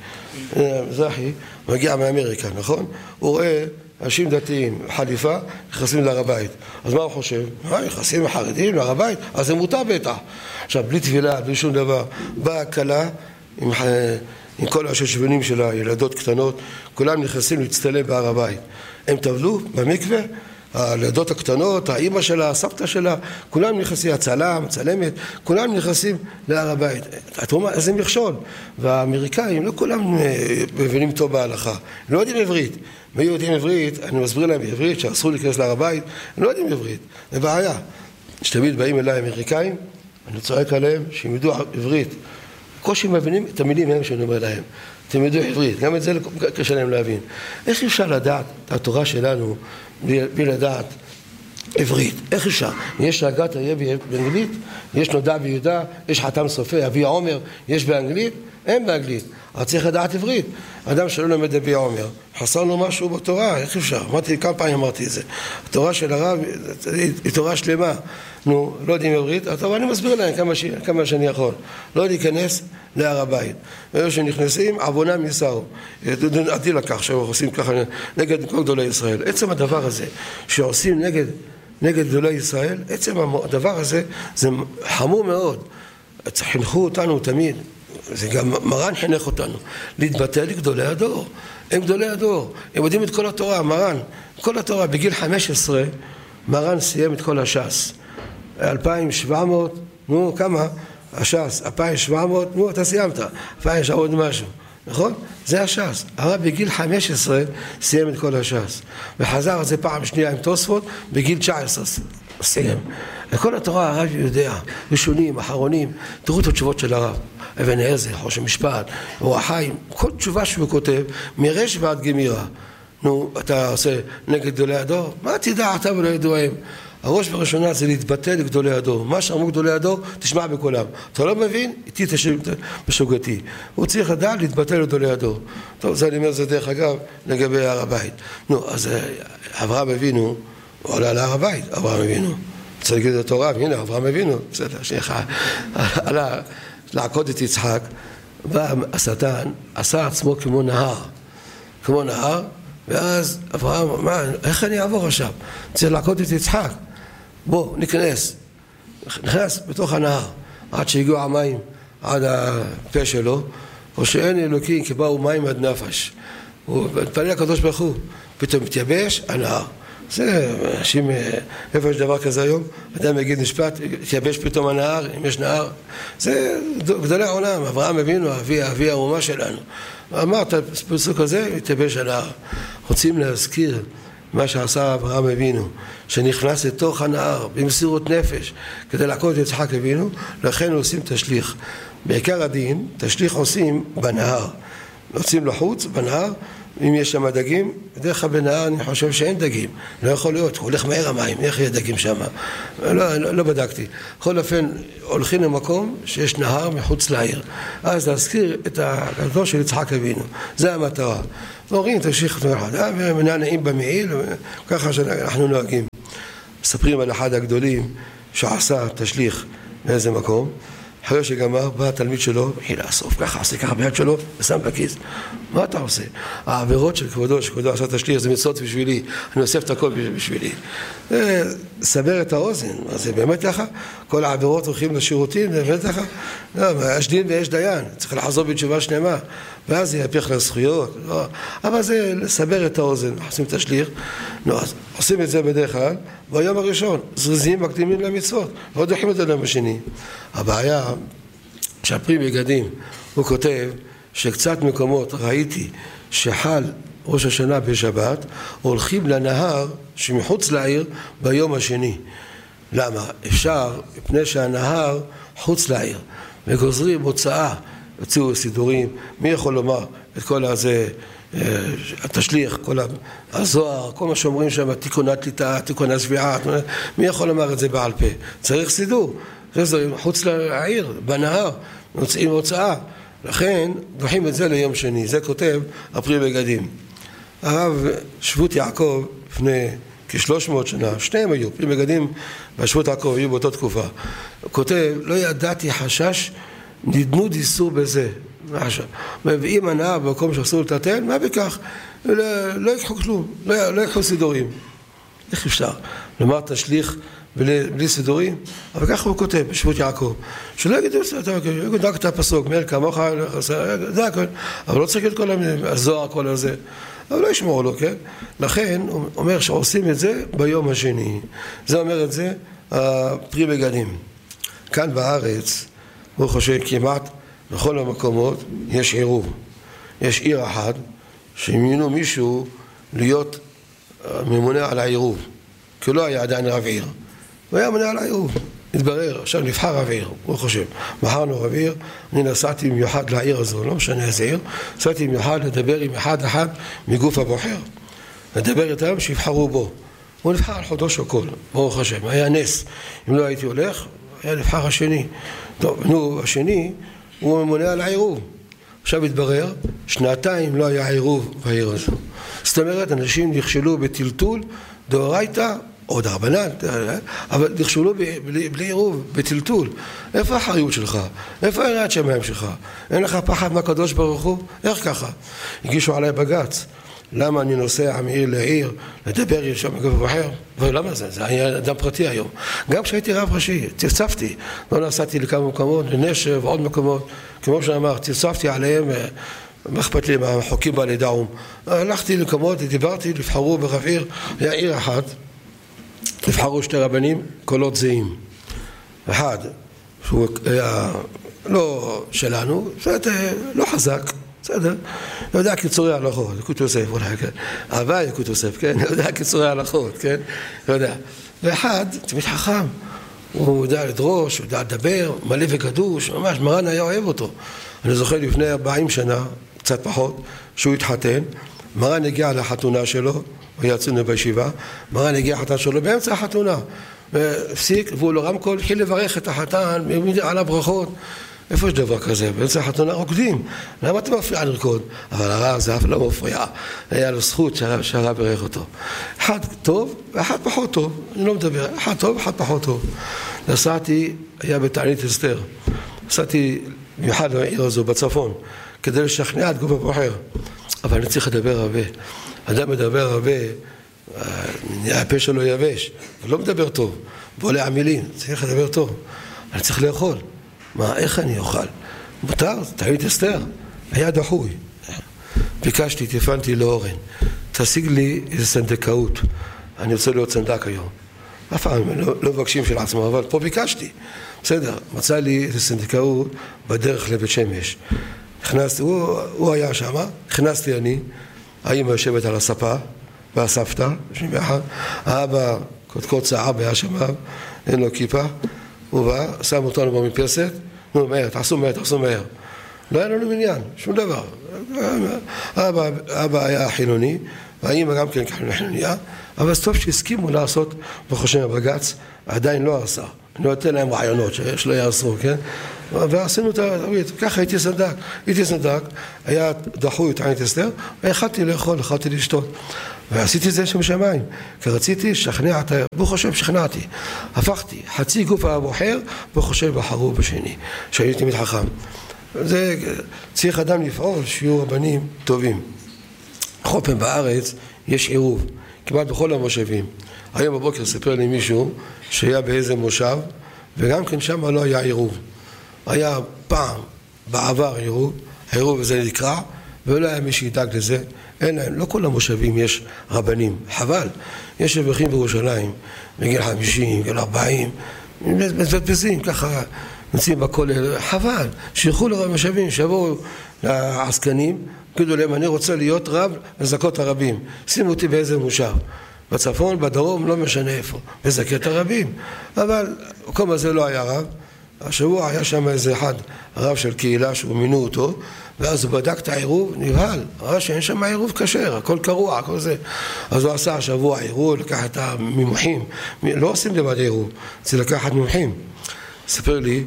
S4: מזרחי מגיע מאמריקה, נכון? הוא רואה אנשים דתיים, חליפה, נכנסים להר הבית. אז מה הוא חושב? מה, נכנסים חרדים להר הבית? אז זה מותר בטח. עכשיו, בלי תפילה, בלי שום דבר, באה כלה עם, עם כל השושבנים שלה, ילדות קטנות, כולם נכנסים להצטלם בהר הבית. הם טבלו במקווה, הילדות הקטנות, האמא שלה, הסבתא שלה, כולם נכנסים, הצלם, הצלמת, כולם נכנסים להר הבית. אתה אומר, איזה מכשול. והאמריקאים, לא כולם מבינים טוב בהלכה. הם לא יודעים עברית. מי יודעים עברית? אני מסביר להם בעברית שאסור להיכנס להר הבית. הם לא יודעים עברית. זה בעיה. שתמיד באים אליי אמריקאים, אני צועק עליהם שהם ידעו עברית. קושי מבינים את המילים הם שאני אומר להם. אתם ידעו עברית. גם את זה קשה להם להבין. איך אפשר לדעת את התורה שלנו בלי לדעת עברית? איך אפשר? יש רגעת אריה באנגלית, יש נודע ביהודה, יש חתם סופר, אבי עומר, יש באנגלית, אין באנגלית. אז צריך לדעת עברית. אדם שלא לומד אבי עומר, חסר לו משהו בתורה, איך אפשר? אמרתי, כמה פעמים אמרתי את זה. התורה של הרב היא תורה שלמה. נו, לא יודעים עברית, אבל אני מסביר להם כמה, ש... כמה שאני יכול. לא להיכנס להר הבית. ואלה שנכנסים, עוונם יישאו. עדי לקח שהם עושים ככה נגד כל גדולי ישראל. עצם הדבר הזה שעושים נגד, נגד גדולי ישראל, עצם הדבר הזה זה חמור מאוד. חינכו אותנו תמיד. זה גם מרן חינך אותנו. להתבטא לגדולי הדור. הם גדולי הדור. הם יודעים את כל התורה, מרן. כל התורה בגיל חמש עשרה, מרן סיים את כל הש"ס. אלפיים ושבע מאות, נו, כמה? הש"ס, אלפיים ושבע מאות, נו, אתה סיימת. אלפיים שעה עוד משהו, נכון? זה הש"ס. הרב בגיל חמש עשרה סיים את כל הש"ס. וחזר על זה פעם שנייה עם תוספות בגיל תשע עשרה. מסיים. וכל התורה הרב יודע, ראשונים, אחרונים, תראו את התשובות של הרב. אבן עזר, ראש המשפט, אור החיים, כל תשובה שהוא כותב, מרש ועד גמירה. נו, אתה עושה נגד גדולי הדור? מה תדע אתה ולא ידועים? הראש בראשונה זה להתבטא לגדולי הדור. מה שאמרו גדולי הדור, תשמע בקולם. אתה לא מבין? איתי תשב בשוגתי. הוא צריך לדעת להתבטא לגדולי הדור. טוב, זה אני אומר, זה דרך אגב, לגבי הר הבית. נו, אז אברהם אבינו, הוא עלה להר הבית, אברהם אבינו. צריך להגיד את התורה, הנה, אברהם אבינו, בסדר, שייכה, עלה לעקוד את יצחק, בא השטן, עשה עצמו כמו נהר, כמו נהר, ואז אברהם, מה, איך אני אעבור עכשיו? צריך לעקוד את יצחק, בוא, ניכנס, נכנס בתוך הנהר, עד שהגיעו המים, עד הפה שלו, או שאין אלוקים כי באו מים עד נפש, הוא מתפלל הקדוש ברוך הוא, פתאום מתייבש הנהר. זה, אנשים, איפה יש דבר כזה היום? אדם יגיד משפט, תייבש פתאום הנהר, אם יש נהר. זה גדולי העולם, אברהם אבינו, אבי, אבי האומה שלנו. אמר את הפסוק הזה, תייבש הנהר. רוצים להזכיר מה שעשה אברהם אבינו, שנכנס לתוך הנהר במסירות נפש, כדי לעקוד את יצחק אבינו, לכן עושים תשליך. בעיקר הדין, תשליך עושים בנהר. יוצאים לחוץ בנהר, אם יש שם דגים, בדרך כלל בנהר אני חושב שאין דגים, לא יכול להיות, הוא הולך מהר המים, איך יהיה דגים שם? לא, לא, לא בדקתי. בכל אופן, הולכים למקום שיש נהר מחוץ לעיר, אז להזכיר את הגדול של יצחק אבינו, זה המטרה. ואומרים, תמשיך את המחד, ומנענעים במעיל, ככה שאנחנו נוהגים. מספרים על אחד הגדולים שעשה תשליך באיזה מקום, אחרי שגמר, בא התלמיד שלו, התחיל לאסוף, ככה עושה ככה ביד שלו, ושם בכיס. מה אתה עושה? העבירות של כבודו, שכבודו עשה תשליך, זה מצוות בשבילי, אני אוסף את הכל בשבילי. זה סבר את האוזן, זה באמת ככה? כל העבירות הולכים לשירותים, זה באמת ככה? לא, יש דין ויש דיין, צריך לחזור בתשובה שלמה, ואז זה יהפך לזכויות. לא. אבל זה לסבר את האוזן, עושים תשליך, לא, אז עושים את זה בדרך כלל, ביום הראשון, זריזים מקדימים למצוות, ועוד דוחים את זה ליום השני. הבעיה שהפרי בגדים, הוא כותב שקצת מקומות ראיתי שחל ראש השנה בשבת, הולכים לנהר שמחוץ לעיר ביום השני. למה? אפשר, מפני שהנהר חוץ לעיר, וגוזרים הוצאה, יוציאו סידורים, מי יכול לומר את כל הזה, התשליך, כל הזוהר, כל מה שאומרים שם, תיקונת ליטה, תיקונת שביעה, מי יכול לומר את זה בעל פה? צריך סידור, חוץ לעיר, בנהר, יוצאים הוצאה, לכן דוחים את זה ליום שני, זה כותב הפרי בגדים. הרב שבות יעקב לפני כשלוש מאות שנה, שניהם היו, פרי בגדים והשבות יעקב היו באותה תקופה, הוא כותב, לא ידעתי חשש, נדנוד איסור בזה, מביאים הנאה במקום שאסור לטלטל, מה בכך? לא, לא יקחו כלום, לא, לא יקחו סידורים. איך אפשר? לומר תשליך בלי, בלי סידורים? אבל ככה הוא כותב, בשבות יעקב, שלא יגידו, יגידו רק את הפסוק, מיל כמוך, זה הכל, אבל לא צריך את כל הזוהר, כל הזה, אבל לא ישמעו לו, כן? לכן הוא אומר שעושים את זה ביום השני. זה אומר את זה, הפרי בגדים. כאן בארץ, הוא חושב כמעט בכל המקומות יש עירוב. יש עיר אחד שמינו מישהו להיות ממונה על העירוב, כי לא היה עדיין רב עיר. הוא היה ממונה על העירוב. התברר, עכשיו נבחר רב עיר, הוא חושב. בחרנו רב עיר, אני נסעתי במיוחד לעיר הזו, לא משנה איזה עיר, נסעתי במיוחד לדבר עם אחד אחד מגוף הבוחר. לדבר איתם שיבחרו בו. הוא נבחר על חודו שוקול, ברוך השם, היה נס. אם לא הייתי הולך, היה נבחר השני. טוב, נו, השני הוא ממונה על העירוב. עכשיו התברר, שנתיים לא היה עירוב בעיר הזו. זאת אומרת, אנשים נכשלו בטלטול, דאורייתא, או דרבנן, אבל נכשלו בלי, בלי עירוב, בטלטול. איפה האחריות שלך? איפה יראת שמיים שלך? אין לך פחד מהקדוש ברוך הוא? איך ככה? הגישו עליי בגץ. למה אני נוסע מעיר לעיר, לדבר עם שם מגוף בוחר? ולמה זה? זה היה אדם פרטי היום. גם כשהייתי רב ראשי, צפצפתי. לא נסעתי לכמה מקומות, לנשב, עוד מקומות. כמו שאמר, צפצפתי עליהם, מה אכפת לי מהחוקים בעלי דאום. הלכתי למקומות, דיברתי, לבחרו ברב עיר, היה עיר אחת, לבחרו שתי רבנים, קולות זהים. אחד, שהוא היה לא שלנו, זאת לא חזק, בסדר, יודע קיצורי הלכות, יקות יוסף, אולי, כן, אבל יקות יוסף, כן, יודע קיצורי הלכות, כן, יודע, ואחד, תמיד חכם, הוא יודע לדרוש, הוא יודע לדבר, מלא וקדוש, ממש, מרן היה אוהב אותו. אני זוכר לפני ארבעים שנה, קצת פחות, שהוא התחתן, מרן הגיע לחתונה שלו, הוא היה צונו בישיבה, מרן הגיע לחתונה שלו באמצע החתונה, והפסיק, והוא לא רמקול, התחיל לברך את החתן, על הברכות. איפה יש דבר כזה? באמצע החתונה רוקדים. למה אתה מפריע לרקוד? אבל הרב זה אף לא מפריע. היה לו זכות שהרב ברך אותו. אחד טוב ואחד פחות טוב. אני לא מדבר. אחד טוב ואחד פחות טוב. נסעתי, היה בתענית אסתר. נסעתי במיוחד לעיר הזו בצפון, כדי לשכנע את גוף הבוחר. אבל אני צריך לדבר הרבה. אדם מדבר הרבה, הפה שלו יבש. הוא לא מדבר טוב. ועולה המילים. צריך לדבר טוב. אני צריך לאכול. מה, איך אני אוכל? מותר, תענית אסתר. היה דחוי. ביקשתי, טלפנתי לאורן. תשיג לי איזה סנדקאות. אני רוצה להיות סנדק היום. אף פעם לא, לא מבקשים של עצמו, אבל פה ביקשתי. בסדר, מצא לי איזה סנדקאות בדרך לבית שמש. נכנסתי, הוא, הוא היה שם, נכנסתי אני, האמא יושבת על הספה, והסבתא, יושבים ביחד, האבא, קודקוד צעב היה שם, אין לו כיפה, הוא בא, שם אותנו במפסת, נו מהר, תעשו מהר, תעשו מהר. לא היה לנו מניין, שום דבר. האבא, האבא היה חילוני, והאמא גם כן חילוניה, אבל טוב שהסכימו לעשות, וחושבים הבג"ץ, עדיין לא עשה. אני לא אתן להם רעיונות שלא יעשו, כן? ועשינו את הרעיית, ככה הייתי סנדק, הייתי סנדק, היה דחוי את ענית אסתר, והחלטתי לאכול, החלטתי לשתות. ועשיתי את זה שם שמיים, כי רציתי לשכנע את ה... והוא חושב, שכנעתי. הפכתי, חצי גוף הבוחר, והוא חושב בחרו בשני, שהייתי תמיד חכם. זה צריך אדם לפעול, שיהיו רבנים טובים. בכל פעם בארץ יש עירוב, כמעט בכל המושבים. היום בבוקר ספר לי מישהו שהיה באיזה מושב, וגם כן שם לא היה עירוב. היה פעם בעבר עירוב, העירוב הזה נקרא, ולא היה מי שידאג לזה. אין להם, לא כל המושבים יש רבנים, חבל. יש אברכים בירושלים, בגיל חמישים, בגיל ארבעים, מתבזבזים, ככה נמצאים בכולל, חבל. שילכו למושבים, שיבואו לעסקנים, תגידו להם, אני רוצה להיות רב לזכות הרבים. שימו אותי באיזה מושב. בצפון, בדרום, לא משנה איפה. לזכת הרבים. אבל במקום הזה לא היה רב. השבוע היה שם איזה אחד, הרב של קהילה שהוא מינו אותו, ואז הוא בדק את העירוב, נבהל, ראה שאין שם עירוב כשר, הכל קרוע, הכל זה. אז הוא עשה השבוע עירוב, לקח את הממוחים, לא עושים לבד עירוב, זה לקחת ממוחים. ספר לי,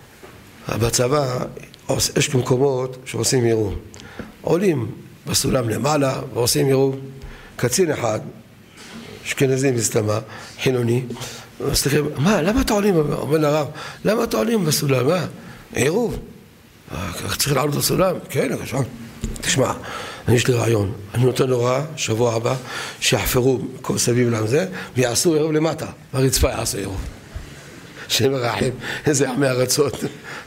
S4: בצבא יש מקומות שעושים עירוב. עולים בסולם למעלה ועושים עירוב. קצין אחד, אשכנזי מסתמה, חילוני, מסתכל, מה, למה אתה עולים? אומר לרב, למה אתה עולים בסולם? מה? עירוב. צריך לעלות בסולם? כן, עכשיו. תשמע, אני יש לי רעיון. אני נותן הוראה, שבוע הבא, שיחפרו כל סביב להם זה, ויעשו עירוב למטה. הרצפה יעשו עירוב. שם הרחם, איזה עמי ארצות.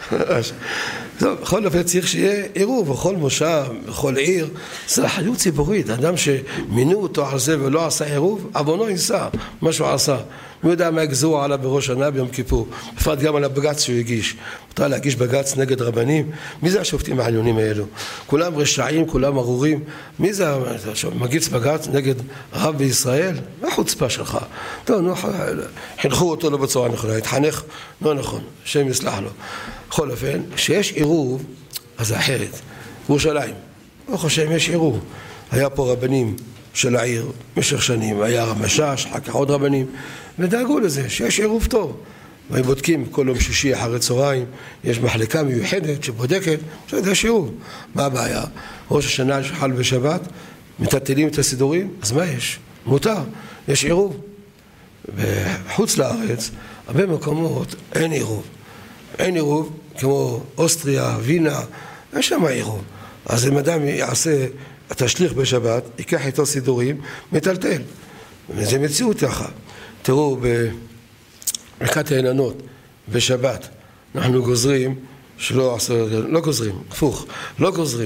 S4: טוב, בכל אופן צריך שיהיה עירוב, בכל מושב, בכל עיר, זה אחריות ציבורית. אדם שמינו אותו על זה ולא עשה עירוב, עוונו יישא, מה שהוא עשה. מי יודע מה יגזרו עליו בראש שנה ביום כיפור, בפרט גם על הבג"ץ שהוא הגיש. מותר להגיש בג"ץ נגד רבנים. מי זה השופטים העליונים האלו? כולם רשעים, כולם ארורים. מי זה מגיץ בג"ץ נגד רב בישראל? מה חוצפה שלך? טוב, נו, חינכו אותו לא בצורה נכונה, התחנך לא נכון, השם יסלח לו. בכל אופן, כשיש עירוב, אז זה אחרת. ירושלים, לא חושב, יש עירוב. היה פה רבנים של העיר במשך שנים, היה רב משש, אחר כך עוד רבנים, ודאגו לזה, שיש עירוב טוב. והם בודקים כל יום שישי אחרי צהריים, יש מחלקה מיוחדת שבודקת, זה עירוב. מה הבעיה? ראש השנה שחל בשבת, מטלטלים את הסידורים, אז מה יש? מותר, יש עירוב. בחוץ לארץ, הרבה מקומות אין עירוב. אין עירוב, כמו אוסטריה, וינה, אין שם עירוב. אז אם אדם יעשה תשליך בשבת, ייקח איתו סידורים, מטלטל. וזה מציאות ככה. תראו, בברכת העיננות, בשבת, אנחנו גוזרים, שלא עשו, לא גוזרים, הפוך, לא גוזרים,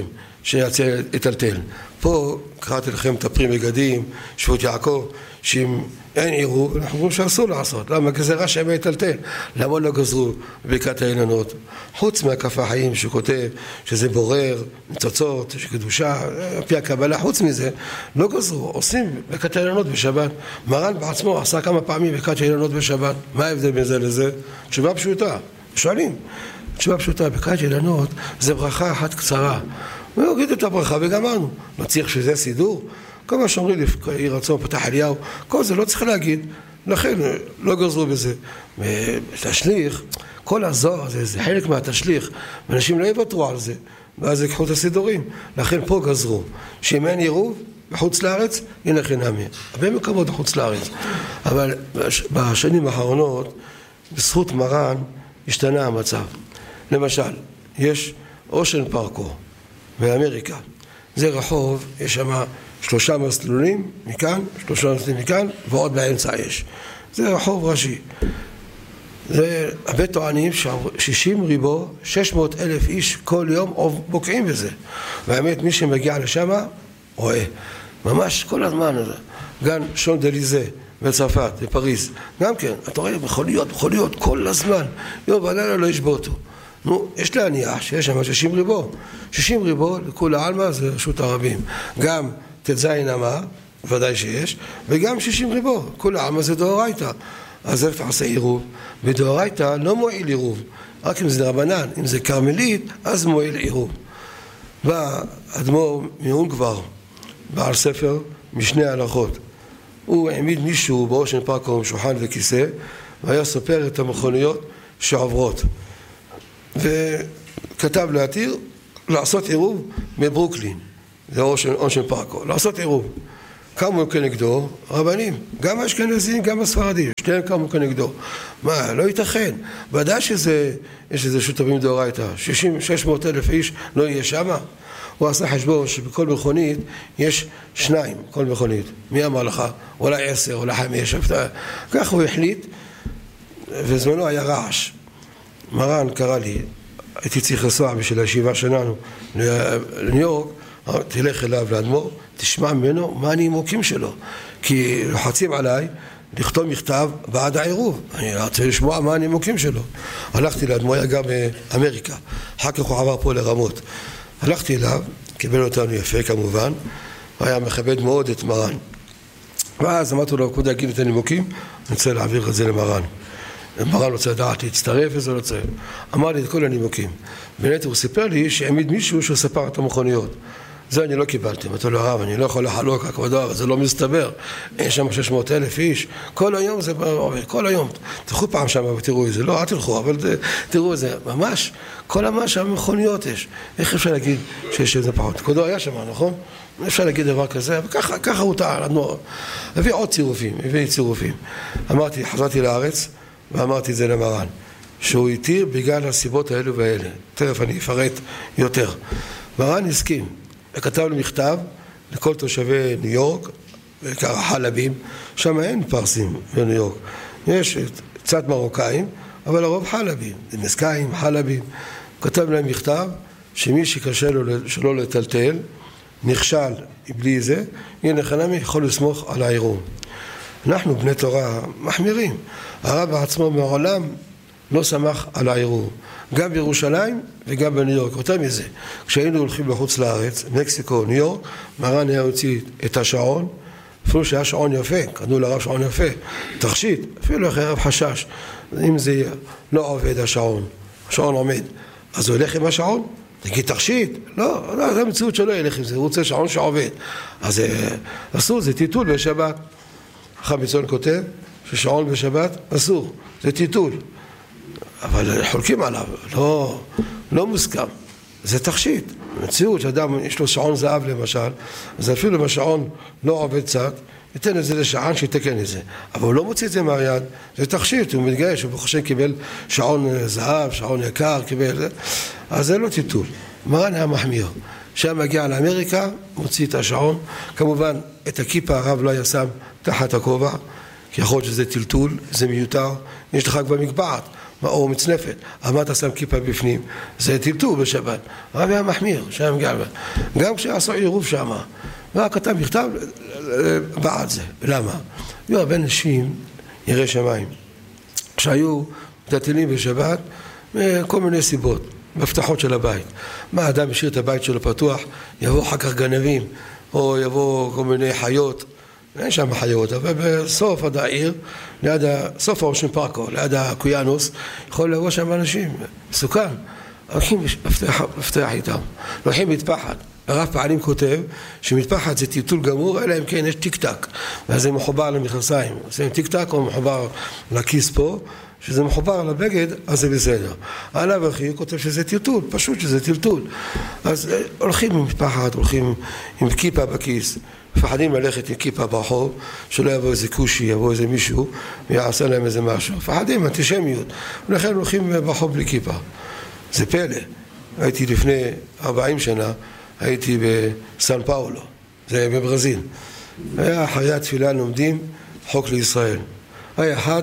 S4: שיצא יטלטל. פה קראתי לכם את הפרי מגדים, שבות יעקב, שאם אין עירוב, אנחנו אומרים שאסור לעשות. למה? גזרה שהם יטלטל. למה לא גזרו בברכת האילנות? חוץ מהכף החיים שכותב שזה בורר, ניצוצות, שקדושה, פי הקבלה, חוץ מזה, לא גזרו. עושים ברכת האילנות בשבת. מרן בעצמו עשה כמה פעמים ברכת האילנות בשבת. מה ההבדל בין זה לזה? תשובה פשוטה. שואלים. תשובה פשוטה, ברכת האילנות זה ברכה אחת קצרה. ויגיד את הברכה וגמרנו. לא צריך שזה סידור. כל מה שאומרים לי, יהי רצון, פתח אליהו, כל זה לא צריך להגיד, לכן לא גזרו בזה. תשליך, כל הזוהר, זה, זה חלק מהתשליך, ואנשים לא יוותרו על זה, ואז יקחו את הסידורים. לכן פה גזרו, שאם אין עירוב, בחוץ לארץ, הנה חינמי. הרבה מקומות בחוץ לארץ. אבל בשנים האחרונות, בזכות מרן, השתנה המצב. למשל, יש אושן פארקו באמריקה. זה רחוב, יש שם שלושה מסלולים מכאן, שלושה מסלולים מכאן, ועוד באמצע יש. זה רחוב ראשי. זה הרבה טוענים שישים ריבו, שש מאות אלף איש כל יום בוקעים בזה. והאמת, מי שמגיע לשם, רואה. ממש כל הזמן הזה. גם שון דליזה בצרפת, בפריז. גם כן, אתה רואה, מכוניות, מכוניות, כל הזמן. יום ולילה לא ישבוטו. נו, יש להניח שיש שם שישים ריבו. שישים ריבו, לכל העלמה זה רשות הרבים. גם תזיין אמה, ודאי שיש, וגם שישים ריבו. כל העלמה זה דאורייתא. אז איך תעשה עירוב? בדאורייתא לא מועיל עירוב. רק אם זה רבנן, אם זה קרמלית, אז מועיל עירוב. בא אדמו"ר מאונגבר, בעל ספר משני הלכות. הוא העמיד מישהו באושן פארקו עם שולחן וכיסא, והיה סופר את המכוניות שעוברות. וכתב להתיר לעשות עירוב בברוקלין, זה אושן פארקו, לעשות עירוב. קמו כנגדו רבנים, גם האשכנזים, גם הספרדים, שניהם קמו כנגדו. מה, לא ייתכן. ודאי שזה, יש איזה שותפים דאורייתא, שישים, שש מאות אלף איש לא יהיה שמה. הוא עשה חשבון שבכל מכונית יש שניים, כל מכונית. מי אמר לך? אולי עשר, אולי חמש. כך הוא החליט, וזמנו היה רעש. מרן קרא לי, הייתי צריך לנסוע בשביל הישיבה שלנו לניו יורק, תלך אליו לאדמו"ר, תשמע ממנו מה הנימוקים שלו. כי לוחצים עליי לכתוב מכתב בעד העירוב. אני רוצה לשמוע מה הנימוקים שלו. הלכתי לאדמו"ר, היה גם באמריקה. אחר כך הוא עבר פה לרמות. הלכתי אליו, קיבל אותנו יפה כמובן, היה מכבד מאוד את מרן. ואז אמרתי לו, כבוד יגיד את הנימוקים, אני רוצה להעביר את זה למרן. מרן רוצה לדעת להצטרף וזה לא צריך. אמר לי את כל הנימוקים. באמת הוא סיפר לי שהעמיד מישהו שספר את המכוניות. זה אני לא קיבלתי. אמרתי לו, הרב, אני לא יכול לחלוק, הכבודו, זה לא מסתבר. יש שם שש מאות אלף איש. כל היום זה, כל היום. תלכו פעם שם ותראו את זה. לא, אל תלכו, אבל תראו את זה. ממש, כל ממש שם מכוניות יש. איך אפשר להגיד שיש איזה פחות? כבודו היה שם, נכון? אפשר להגיד דבר כזה, וככה, ככה הוא טען. הביא עוד צירופים, הביא צירופים. אמרתי, חזרתי לארץ, ואמרתי את זה למרן, שהוא התיר בגלל הסיבות האלו והאלה. תכף אני אפרט יותר. מרן הסכים, וכתב לו מכתב לכל תושבי ניו יורק, בעיקר חלבים, שם אין פרסים בניו יורק. יש קצת מרוקאים, אבל הרוב חלבים, דמשקאים, חלבים. כתב להם מכתב שמי שקשה לו שלא לטלטל, נכשל בלי זה, הנה חנמי יכול לסמוך על העירום. אנחנו בני תורה מחמירים. הרב בעצמו מעולם לא שמח על העירוב. גם בירושלים וגם בניו יורק. יותר מזה, כשהיינו הולכים בחוץ לארץ, מקסיקו, ניו יורק, מרן היה הוציא את השעון, אפילו שהיה שעון יפה, קנו לרב שעון יפה, תכשיט, אפילו אחרי רב חשש, אם זה לא עובד השעון, השעון עומד, אז הוא הולך עם השעון? תגיד תכשיט? לא, לא, זה המציאות שלא ילך עם זה, הוא רוצה שעון שעובד. אז אסור, זה טיטול בשבת. חמיצון כותב ששעון בשבת אסור, זה טיטול. אבל חולקים עליו, לא, לא מוסכם. זה תכשיט. מציאות שאדם יש לו שעון זהב למשל, אז אפילו אם השעון לא עובד קצת, ייתן את זה לשען שיתקן את זה. אבל הוא לא מוציא את זה מהיד, זה תכשיט, הוא מתגייש, הוא חושב קיבל שעון זהב, שעון יקר, קיבל זה. אז זה לא טיטול. מרן היה מחמיר. כשהיה מגיע לאמריקה, מוציא את השעון. כמובן, את הכיפה הרב לא היה שם תחת הכובע, כי יכול להיות שזה טלטול, זה מיותר. יש לך כבר מגבעת. או מצנפת, אבל אתה שם כיפה בפנים, זה טלטול בשבת. הרב היה מחמיר, שם גם, גם כשעשו עירוב שם, והכתב מכתב בעד זה. למה? היו הרבה נשים, יראי שמיים, שהיו מטלטלים בשבת, מכל מיני סיבות, מפתחות של הבית. מה אדם השאיר את הבית שלו פתוח, יבוא אחר כך גנבים, או יבוא כל מיני חיות, אין שם חיות, אבל בסוף עד העיר, ליד סוף הראשון פארקו, ליד הקויאנוס, יכול לבוא שם אנשים, מסוכן. הולכים מפתח, מפתח איתם, הולכים מטפחת. הרב פעלים כותב שמטפחת זה טלטול גמור, אלא אם כן יש טיק טק, ואז זה מחובר למכנסיים. זה טיק טק או מחובר לכיס פה, שזה מחובר לבגד, אז זה בסדר. עליו אחי כותב שזה טלטול, פשוט שזה טלטול. אז הולכים עם מטפחת, הולכים עם כיפה בכיס, מפחדים ללכת עם כיפה ברחוב, שלא יבוא איזה קושי, יבוא איזה מישהו, ויעשה להם איזה משהו. מפחדים, אנטישמיות. ולכן הולכים ברחוב בלי כיפה. זה פלא. הייתי לפני ארבעים שנה, הייתי בסן פאולו, זה בברזיל. היה אחרי התפילה לומדים חוק לישראל. היה אחד,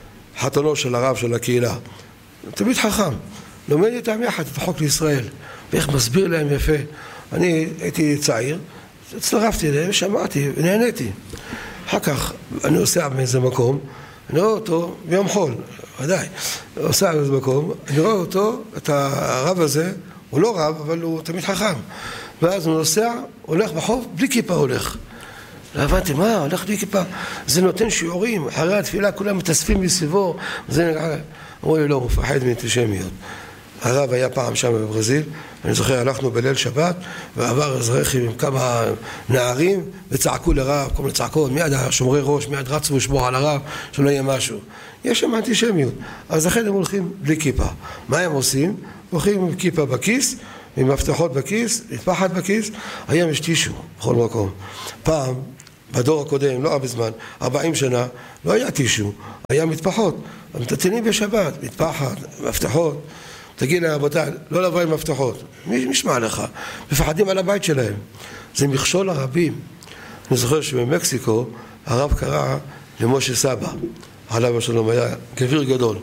S4: חתנו של הרב של הקהילה. תמיד חכם. לומד איתם יחד את החוק לישראל. ואיך מסביר להם יפה. אני הייתי צעיר, הצטרפתי אליהם, שמעתי ונהניתי. אחר כך אני עושה באיזה מקום, אני רואה אותו ביום חול, ודאי, עושה באיזה מקום, אני רואה אותו, את הרב הזה, הוא לא רב, אבל הוא תמיד חכם. ואז הוא נוסע, הולך בחוב, בלי כיפה הולך. לא הבנתי, מה, הולך בלי כיפה? זה נותן שיעורים, אחרי התפילה כולם מתאספים מסביבו, זה... אמרו לי, לא, הוא מפחד מאנטישמיות. הרב היה פעם שם בברזיל, אני זוכר, הלכנו בליל שבת, ועבר איזה רכב עם כמה נערים, וצעקו לרב, כל מיני צעקות, מיד שומרי ראש, מיד רצו לשמור על הרב, שלא יהיה משהו. יש שם אנטישמיות. אז לכן הם הולכים בלי כיפה. מה הם עושים? הולכים עם כיפה בכיס, עם מפתחות בכיס, מטפחת בכיס, היום יש טישו בכל מקום. פעם, בדור הקודם, לא הרבה זמן, ארבעים שנה, לא היה טישו, היה מטפחות. מטלטלים בשבת, מטפחת, מפתחות. תגיד לה, רבותיי, לא לבוא עם מפתחות. מי משמע לך? מפחדים על הבית שלהם. זה מכשול הרבים. אני זוכר שבמקסיקו, הרב קרא למשה סבא. עליו השלום היה גביר גדול.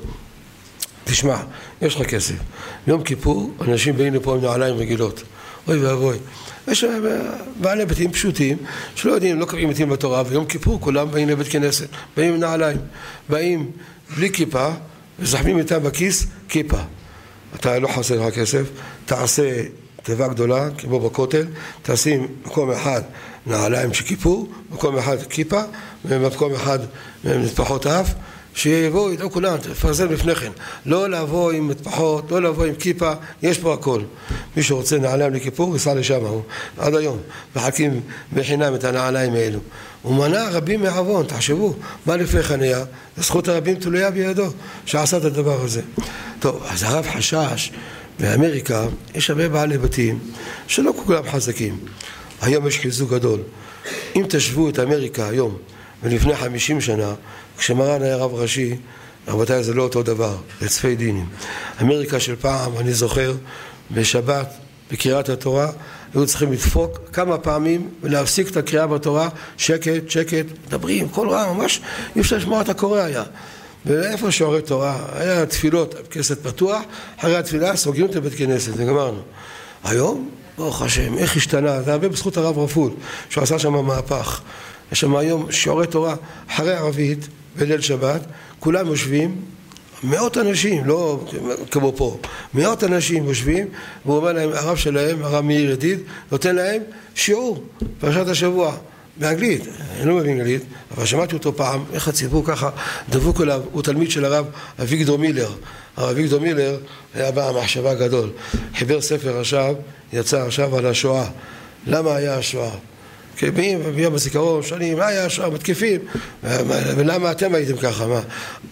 S4: תשמע, יש לך כסף. יום כיפור, אנשים באים לפה עם נעליים רגילות. אוי ואבוי. יש בעלי בתים פשוטים, שלא יודעים, לא קוראים בתים בתורה, ויום כיפור כולם באים לבית כנסת. באים עם נעליים. באים בלי כיפה, וזחמים איתם בכיס כיפה. אתה לא חסר לך כסף, תעשה תיבה גדולה, כמו בכותל, תשים מקום אחד נעליים של כיפור, מקום אחד כיפה, ומקום אחד מטפחות אף, שיבואו, ידעו כולם, תפרזם לפני כן. לא לבוא עם מטפחות, לא לבוא עם כיפה, יש פה הכל. מי שרוצה נעליים לכיפור, יסע לשם, הוא, עד היום, מחכים בחינם את הנעליים האלו. הוא מנע רבים מעוון, תחשבו, מה לפני חניה? זכות הרבים תלויה בידו, שעשה את הדבר הזה. טוב, אז הרב חשש, באמריקה יש הרבה בעלי בתים שלא כולם חזקים. היום יש חיזוק גדול. אם תשבו את אמריקה היום ולפני חמישים שנה, כשמרן היה רב ראשי, רבותיי, זה לא אותו דבר, זה צפי דינים. אמריקה של פעם, אני זוכר, בשבת, בקריאת התורה, היו צריכים לדפוק כמה פעמים ולהפסיק את הקריאה בתורה, שקט, שקט, מדברים, כל רע, ממש, אי אפשר לשמוע את הקורא היה. ואיפה שעורי תורה, היה תפילות, כנסת פתוח, אחרי התפילה סוגרים את בית כנסת, וגמרנו. היום, ברוך השם, איך השתנה, זה הרבה בזכות הרב רפול, שהוא עשה שם מהפך. יש שם היום שיעורי תורה, אחרי ערבית, בליל שבת, כולם יושבים, מאות אנשים, לא כמו פה, מאות אנשים יושבים, והוא אומר להם, הרב שלהם, הרב מאיר ידיד, נותן להם שיעור, פרשת השבוע. באנגלית, אני לא מבין אנגלית, אבל שמעתי אותו פעם, איך הציבור ככה דבוק אליו, הוא תלמיד של הרב אביגדור מילר. הרב אביגדור מילר היה בא המחשבה גדול, חיבר ספר עכשיו, יצא עכשיו על השואה. למה היה השואה? כי באים ביום הזיכרון, שואלים, מה היה השואה? מתקיפים, ולמה אתם הייתם ככה? מה?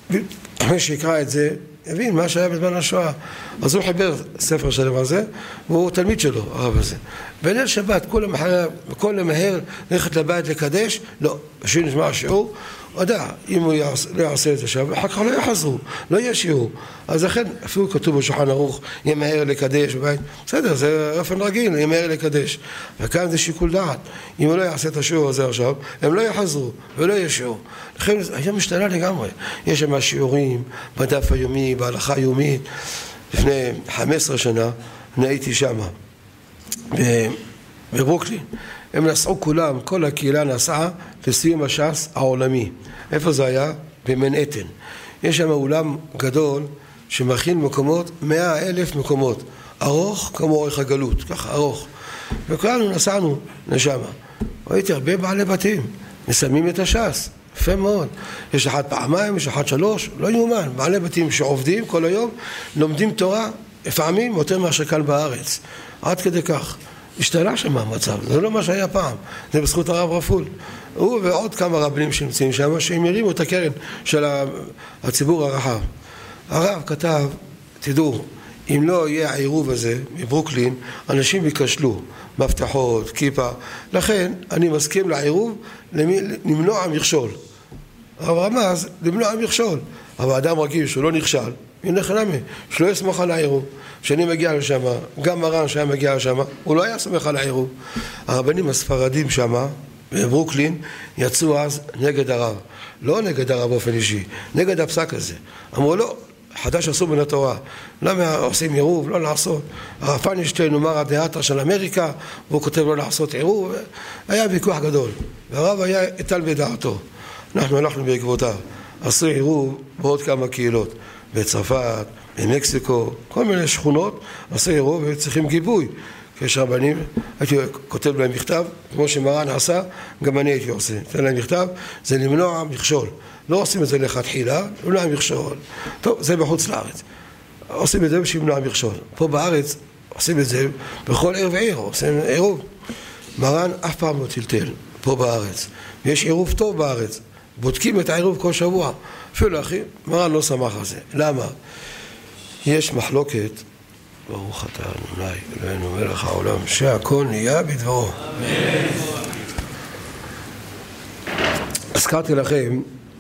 S4: מי שיקרא את זה, הבין מה שהיה בזמן השואה. אז הוא חיבר ספר שלם על זה, והוא תלמיד שלו, הרב הזה. בליל שבת, כל המהר, כל המהר ללכת לבית לקדש, לא, בשביל נשמע השיעור, יודע, אם הוא יעשה, לא יעשה את זה עכשיו, אחר כך לא יחזרו, לא יהיה שיעור. אז לכן, אפילו כתוב בשולחן ערוך, ימהר לקדש בבית, בסדר, זה אופן רגיל, ימהר לקדש. וכאן זה שיקול דעת. אם הוא לא יעשה את השיעור הזה עכשיו, הם לא יחזרו, ולא יהיה שיעור. לכן, היום משתנה לגמרי. יש שם שיעורים, בדף היומי, בהלכה היומית. לפני חמש עשרה שנה, אני הייתי שם, בברוקלין. הם נסעו כולם, כל הקהילה נסעה לסיום הש"ס העולמי. איפה זה היה? במנהטן. יש שם אולם גדול שמכין מקומות, מאה אלף מקומות. ארוך כמו אורך הגלות, ככה ארוך. וכולנו נסענו לשם. ראיתי הרבה בעלי בתים, מסיימים את הש"ס. יפה מאוד. יש אחד פעמיים, יש אחד שלוש, לא יאומן. בעלי בתים שעובדים כל היום, לומדים תורה, לפעמים יותר מאשר כאן בארץ. עד כדי כך. השתנה שם המצב, זה לא מה שהיה פעם, זה בזכות הרב רפול. הוא ועוד כמה רבנים שנמצאים שם, שהם ירימו את הקרן של הציבור הרחב. הרב כתב, תדעו, אם לא יהיה העירוב הזה מברוקלין, אנשים יקשלו, מבטחות, כיפה. לכן אני מסכים לעירוב למנוע מכשול. הרב רמז, למנוע מכשול. אבל אדם רגיל שהוא לא נכשל, הנה חנמי, שלא יסמוך על העירוב. כשאני מגיע לשם, גם מרן שהיה מגיע לשם, הוא לא היה סומך על העירוב. הרבנים הספרדים שם, בברוקלין, יצאו אז נגד הרב. לא נגד הרב באופן אישי, נגד הפסק הזה. אמרו לא, חדש אסור מן התורה. למה עושים עירוב? לא לעשות. הרב פיינשטיין אומר הדעתה של אמריקה, והוא כותב לא לעשות עירוב. היה ויכוח גדול. והרב היה איתן בדעתו. אנחנו הלכנו בעקבותיו. עשו עירוב בעוד כמה קהילות. בצרפת, במקסיקו, כל מיני שכונות, עשו עירוב וצריכים גיבוי. יש רבנים, הייתי כותב להם מכתב, כמו שמרן עשה, גם אני הייתי עושה. תן להם מכתב, זה למנוע מכשול. לא עושים את זה לכתחילה, למנוע מכשול. טוב, זה בחוץ לארץ. עושים את זה בשביל למנוע מכשול. פה בארץ עושים את זה בכל עיר ועיר, עושים עירוב. מרן אף פעם לא טלטל, פה בארץ. ויש עירוב טוב בארץ. בודקים את העירוב כל שבוע. אפילו אחי, מרן לא שמח על זה. למה? יש מחלוקת, ברוך אתה אדוני אלוהינו מלך העולם, שהכל נהיה בדברו. הזכרתי לכם,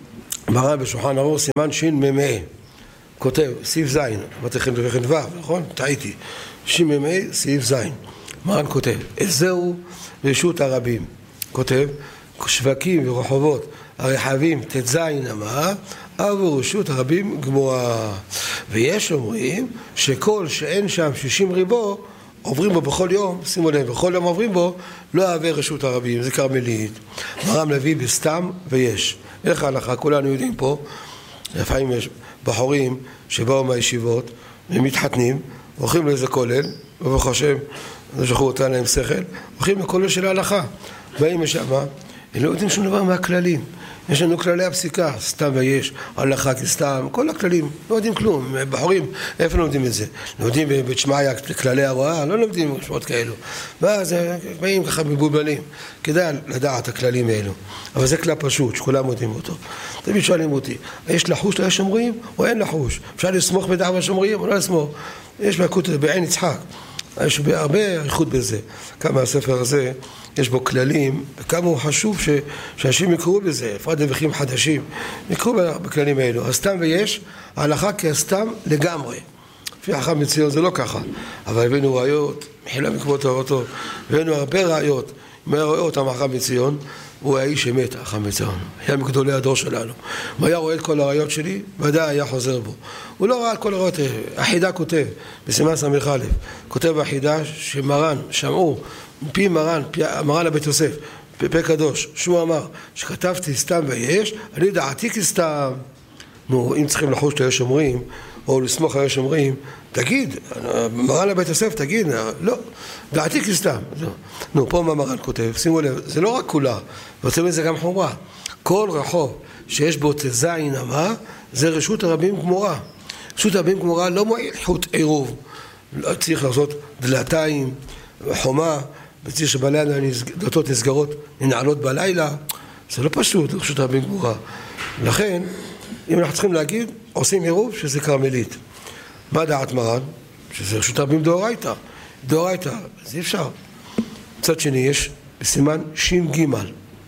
S4: מרן בשולחן ערוך סימן שמ"ה, כותב, סעיף זין, אמרתי לכם לכם ו', נכון? טעיתי. שמ"ה, סעיף זין. מרן כותב, זהו רשות הרבים. כותב, שווקים ורחובות הרחבים תזין אמה, עבור רשות הרבים גמורה. ויש אומרים שכל שאין שם שישים ריבו, עוברים בו בכל יום, שימו לב, בכל יום עוברים בו, לא אהבה רשות הרבים, זה קרמלית. מרם מביא בסתם ויש. איך ההלכה? כולנו יודעים פה, לפעמים יש בחורים שבאו מהישיבות, הם מתחתנים, הולכים לאיזה כולל, וברוך השם, זכו אותה להם שכל, הולכים לכולל של ההלכה. באים משם, הם לא יודעים שום דבר מהכללים. יש לנו כללי הפסיקה, סתם ויש, הלכה כסתם, כל הכללים, לא יודעים כלום. בחורים, איפה לא יודעים את זה? לא יודעים בבית שמעיה, כללי הרואה, לא לומדים משמעות כאלו. ואז באים ככה מבולבלים. כדאי לדעת הכללים האלו. אבל זה כלל פשוט, שכולם יודעים אותו. תמיד שואלים אותי, יש לחוש לשומרים או אין לחוש? אפשר לסמוך בדעת השומרים או לא לסמוך? יש מהכות בעין יצחק. יש הרבה איכות בזה. כמה הספר הזה, יש בו כללים, וכמה הוא חשוב ש... שאנשים יקראו בזה, לפרט דבכים חדשים, יקראו בכללים האלו. הסתם ויש, ההלכה כהסתם לגמרי. לפי החכם מציון זה לא ככה, אבל הבאנו ראיות, מחילה מקוות תורתו, הבאנו הרבה ראיות. אם היה רואה אותם החכם מציון, הוא היה איש אמת, החכם מציון. היה מגדולי הדור שלנו. אם היה רואה את כל הראיות שלי, ודאי היה חוזר בו. הוא לא ראה את כל הראיות, החידה כותב, בסימן סמך א', כותב החידה שמרן, שמעו, מפי מרן, מרן לבית יוסף, פה קדוש, שהוא אמר, שכתבתי סתם ויש, אני דעתי כסתם. נו, אם צריכים לחוש ליש אומרים, או לסמוך ליש אומרים, תגיד, מרן לבית יוסף, תגיד, לא, דעתי כסתם. נו, פה מה מרן כותב, שימו לב, זה לא רק כולה, ועושים את זה גם חומרה. כל רחוב שיש בו תזין אמה, זה רשות הרבים גמורה. רשות הרבים גמורה לא מועיל חוט עירוב. לא צריך לעשות דלתיים, חומה, בציר שבעלי הדלתות נסגרות, ננעלות בלילה. זה לא פשוט, רשות הרבים גמורה. לכן, אם אנחנו צריכים להגיד, עושים עירוב שזה קרמלית. מה דעת מרן? שזה רשות הרבים דאורייתא. דאורייתא, אז אי אפשר. מצד שני, יש בסימן שין ג'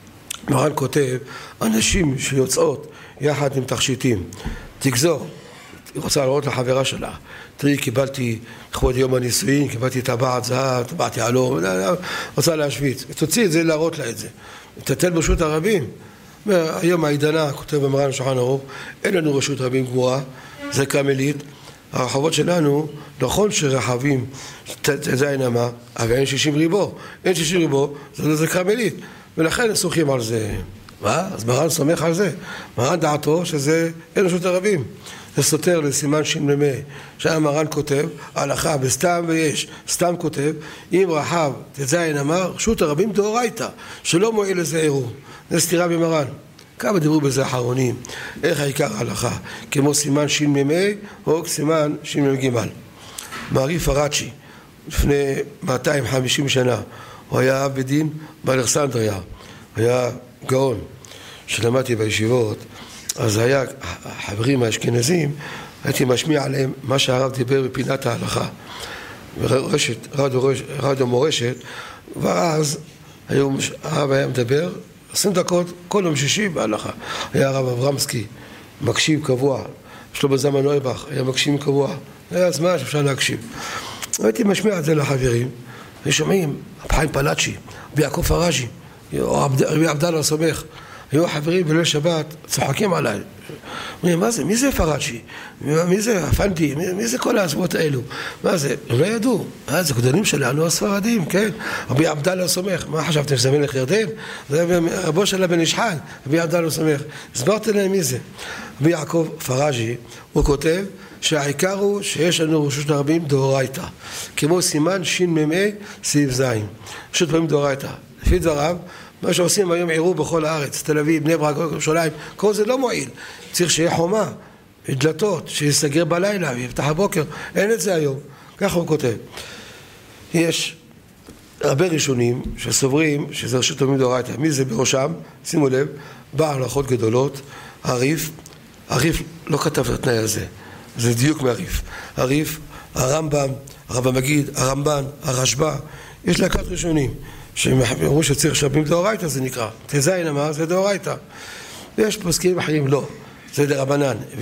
S4: מרן כותב, אנשים שיוצאות יחד עם תכשיטים, תגזור, היא רוצה לראות לחברה שלה, תראי, קיבלתי לכבוד יום הנישואין, קיבלתי טבעת זהב, טבעת יהלום, רוצה להשוויץ, תוציא את זה, להראות לה את זה, תתן ברשות הרבים. היום העידנה, כותב במרן שולחן ערוך, אין לנו רשות רבים גמורה, זה קרמלית, הרחובות שלנו, נכון שרחבים, זה אין אמה, אבל אין שישים ריבו, אין שישים ריבו, זה, זה קרמלית, ולכן סומכים על זה. מה? אז מרן סומך על זה. מרן דעתו שזה אין רשות הרבים. זה סותר לסימן שמלמה, שהמרן כותב, הלכה בסתם ויש, סתם כותב, אם רחב תזיין אמר, רשות הרבים דאורייתא, שלא מועיל לזה עירוב. זה סתירה במרן. כמה דיברו בזה האחרונים, איך העיקר ההלכה, כמו סימן שמלמה או סימן שמל"ג. מעריף הרצ'י, לפני מאתיים וחמישים שנה, הוא היה אב בדין באלכסנדריה, היה גאון, שלמדתי בישיבות, אז היה החברים האשכנזים, הייתי משמיע עליהם מה שהרב דיבר בפינת ההלכה. ורשת, רדיו, רדיו מורשת, ואז היום הרב היה מדבר, עשרים דקות, כל יום שישי בהלכה. היה הרב אברמסקי, מקשיב קבוע, שלמה זלמן נויבך, היה מקשיב קבוע, היה זמן שאפשר להקשיב. הייתי משמיע את זה לחברים, ושומעים, חיים פלאצ'י, ביעקב פראז'י, רבי עבדאללה סומך, היו חברים בליל שבת, צוחקים עליי. אומרים, מה זה? מי זה פראצ'י? מי זה הפנדי? מי, מי זה כל העצמות האלו? מה זה? הם לא ידעו. אה, זה קדונים שלנו הספרדים, כן? רבי עבדאללה סומך. מה חשבתם שזה מלך ירדן? זה רבו של הבן איש חי, רבי עבדאללה סומך. הסברתי להם מי זה. רבי יעקב פראז'י, הוא כותב שהעיקר הוא שיש לנו רשות הרבים דאורייתא. כמו סימן שמ"ה סעיף ז'. רשות הרבים דאורייתא. לפי דבריו, מה שעושים היום עירוב בכל הארץ, תל אביב, בני ברק, ירושלים, כל זה לא מועיל. צריך שיהיה חומה, דלתות, שיסגר בלילה ויפתח הבוקר. אין את זה היום. ככה הוא כותב. יש הרבה ראשונים שסוברים שזה רשות הרבים דאורייתא. מי זה בראשם? שימו לב, בעל הלכות גדולות, הריף, הריף לא כתב את התנאי הזה. זה דיוק מהריף. הריף, הרמב"ם, הרב המגיד, הרמב"ן, הרשב"א, יש להקת ראשונים. שהם אמרו שצריך שרבים דאורייתא, זה נקרא. תזיין אמר, זה דאורייתא. ויש פוסקים אחרים, לא. זה דרבנן.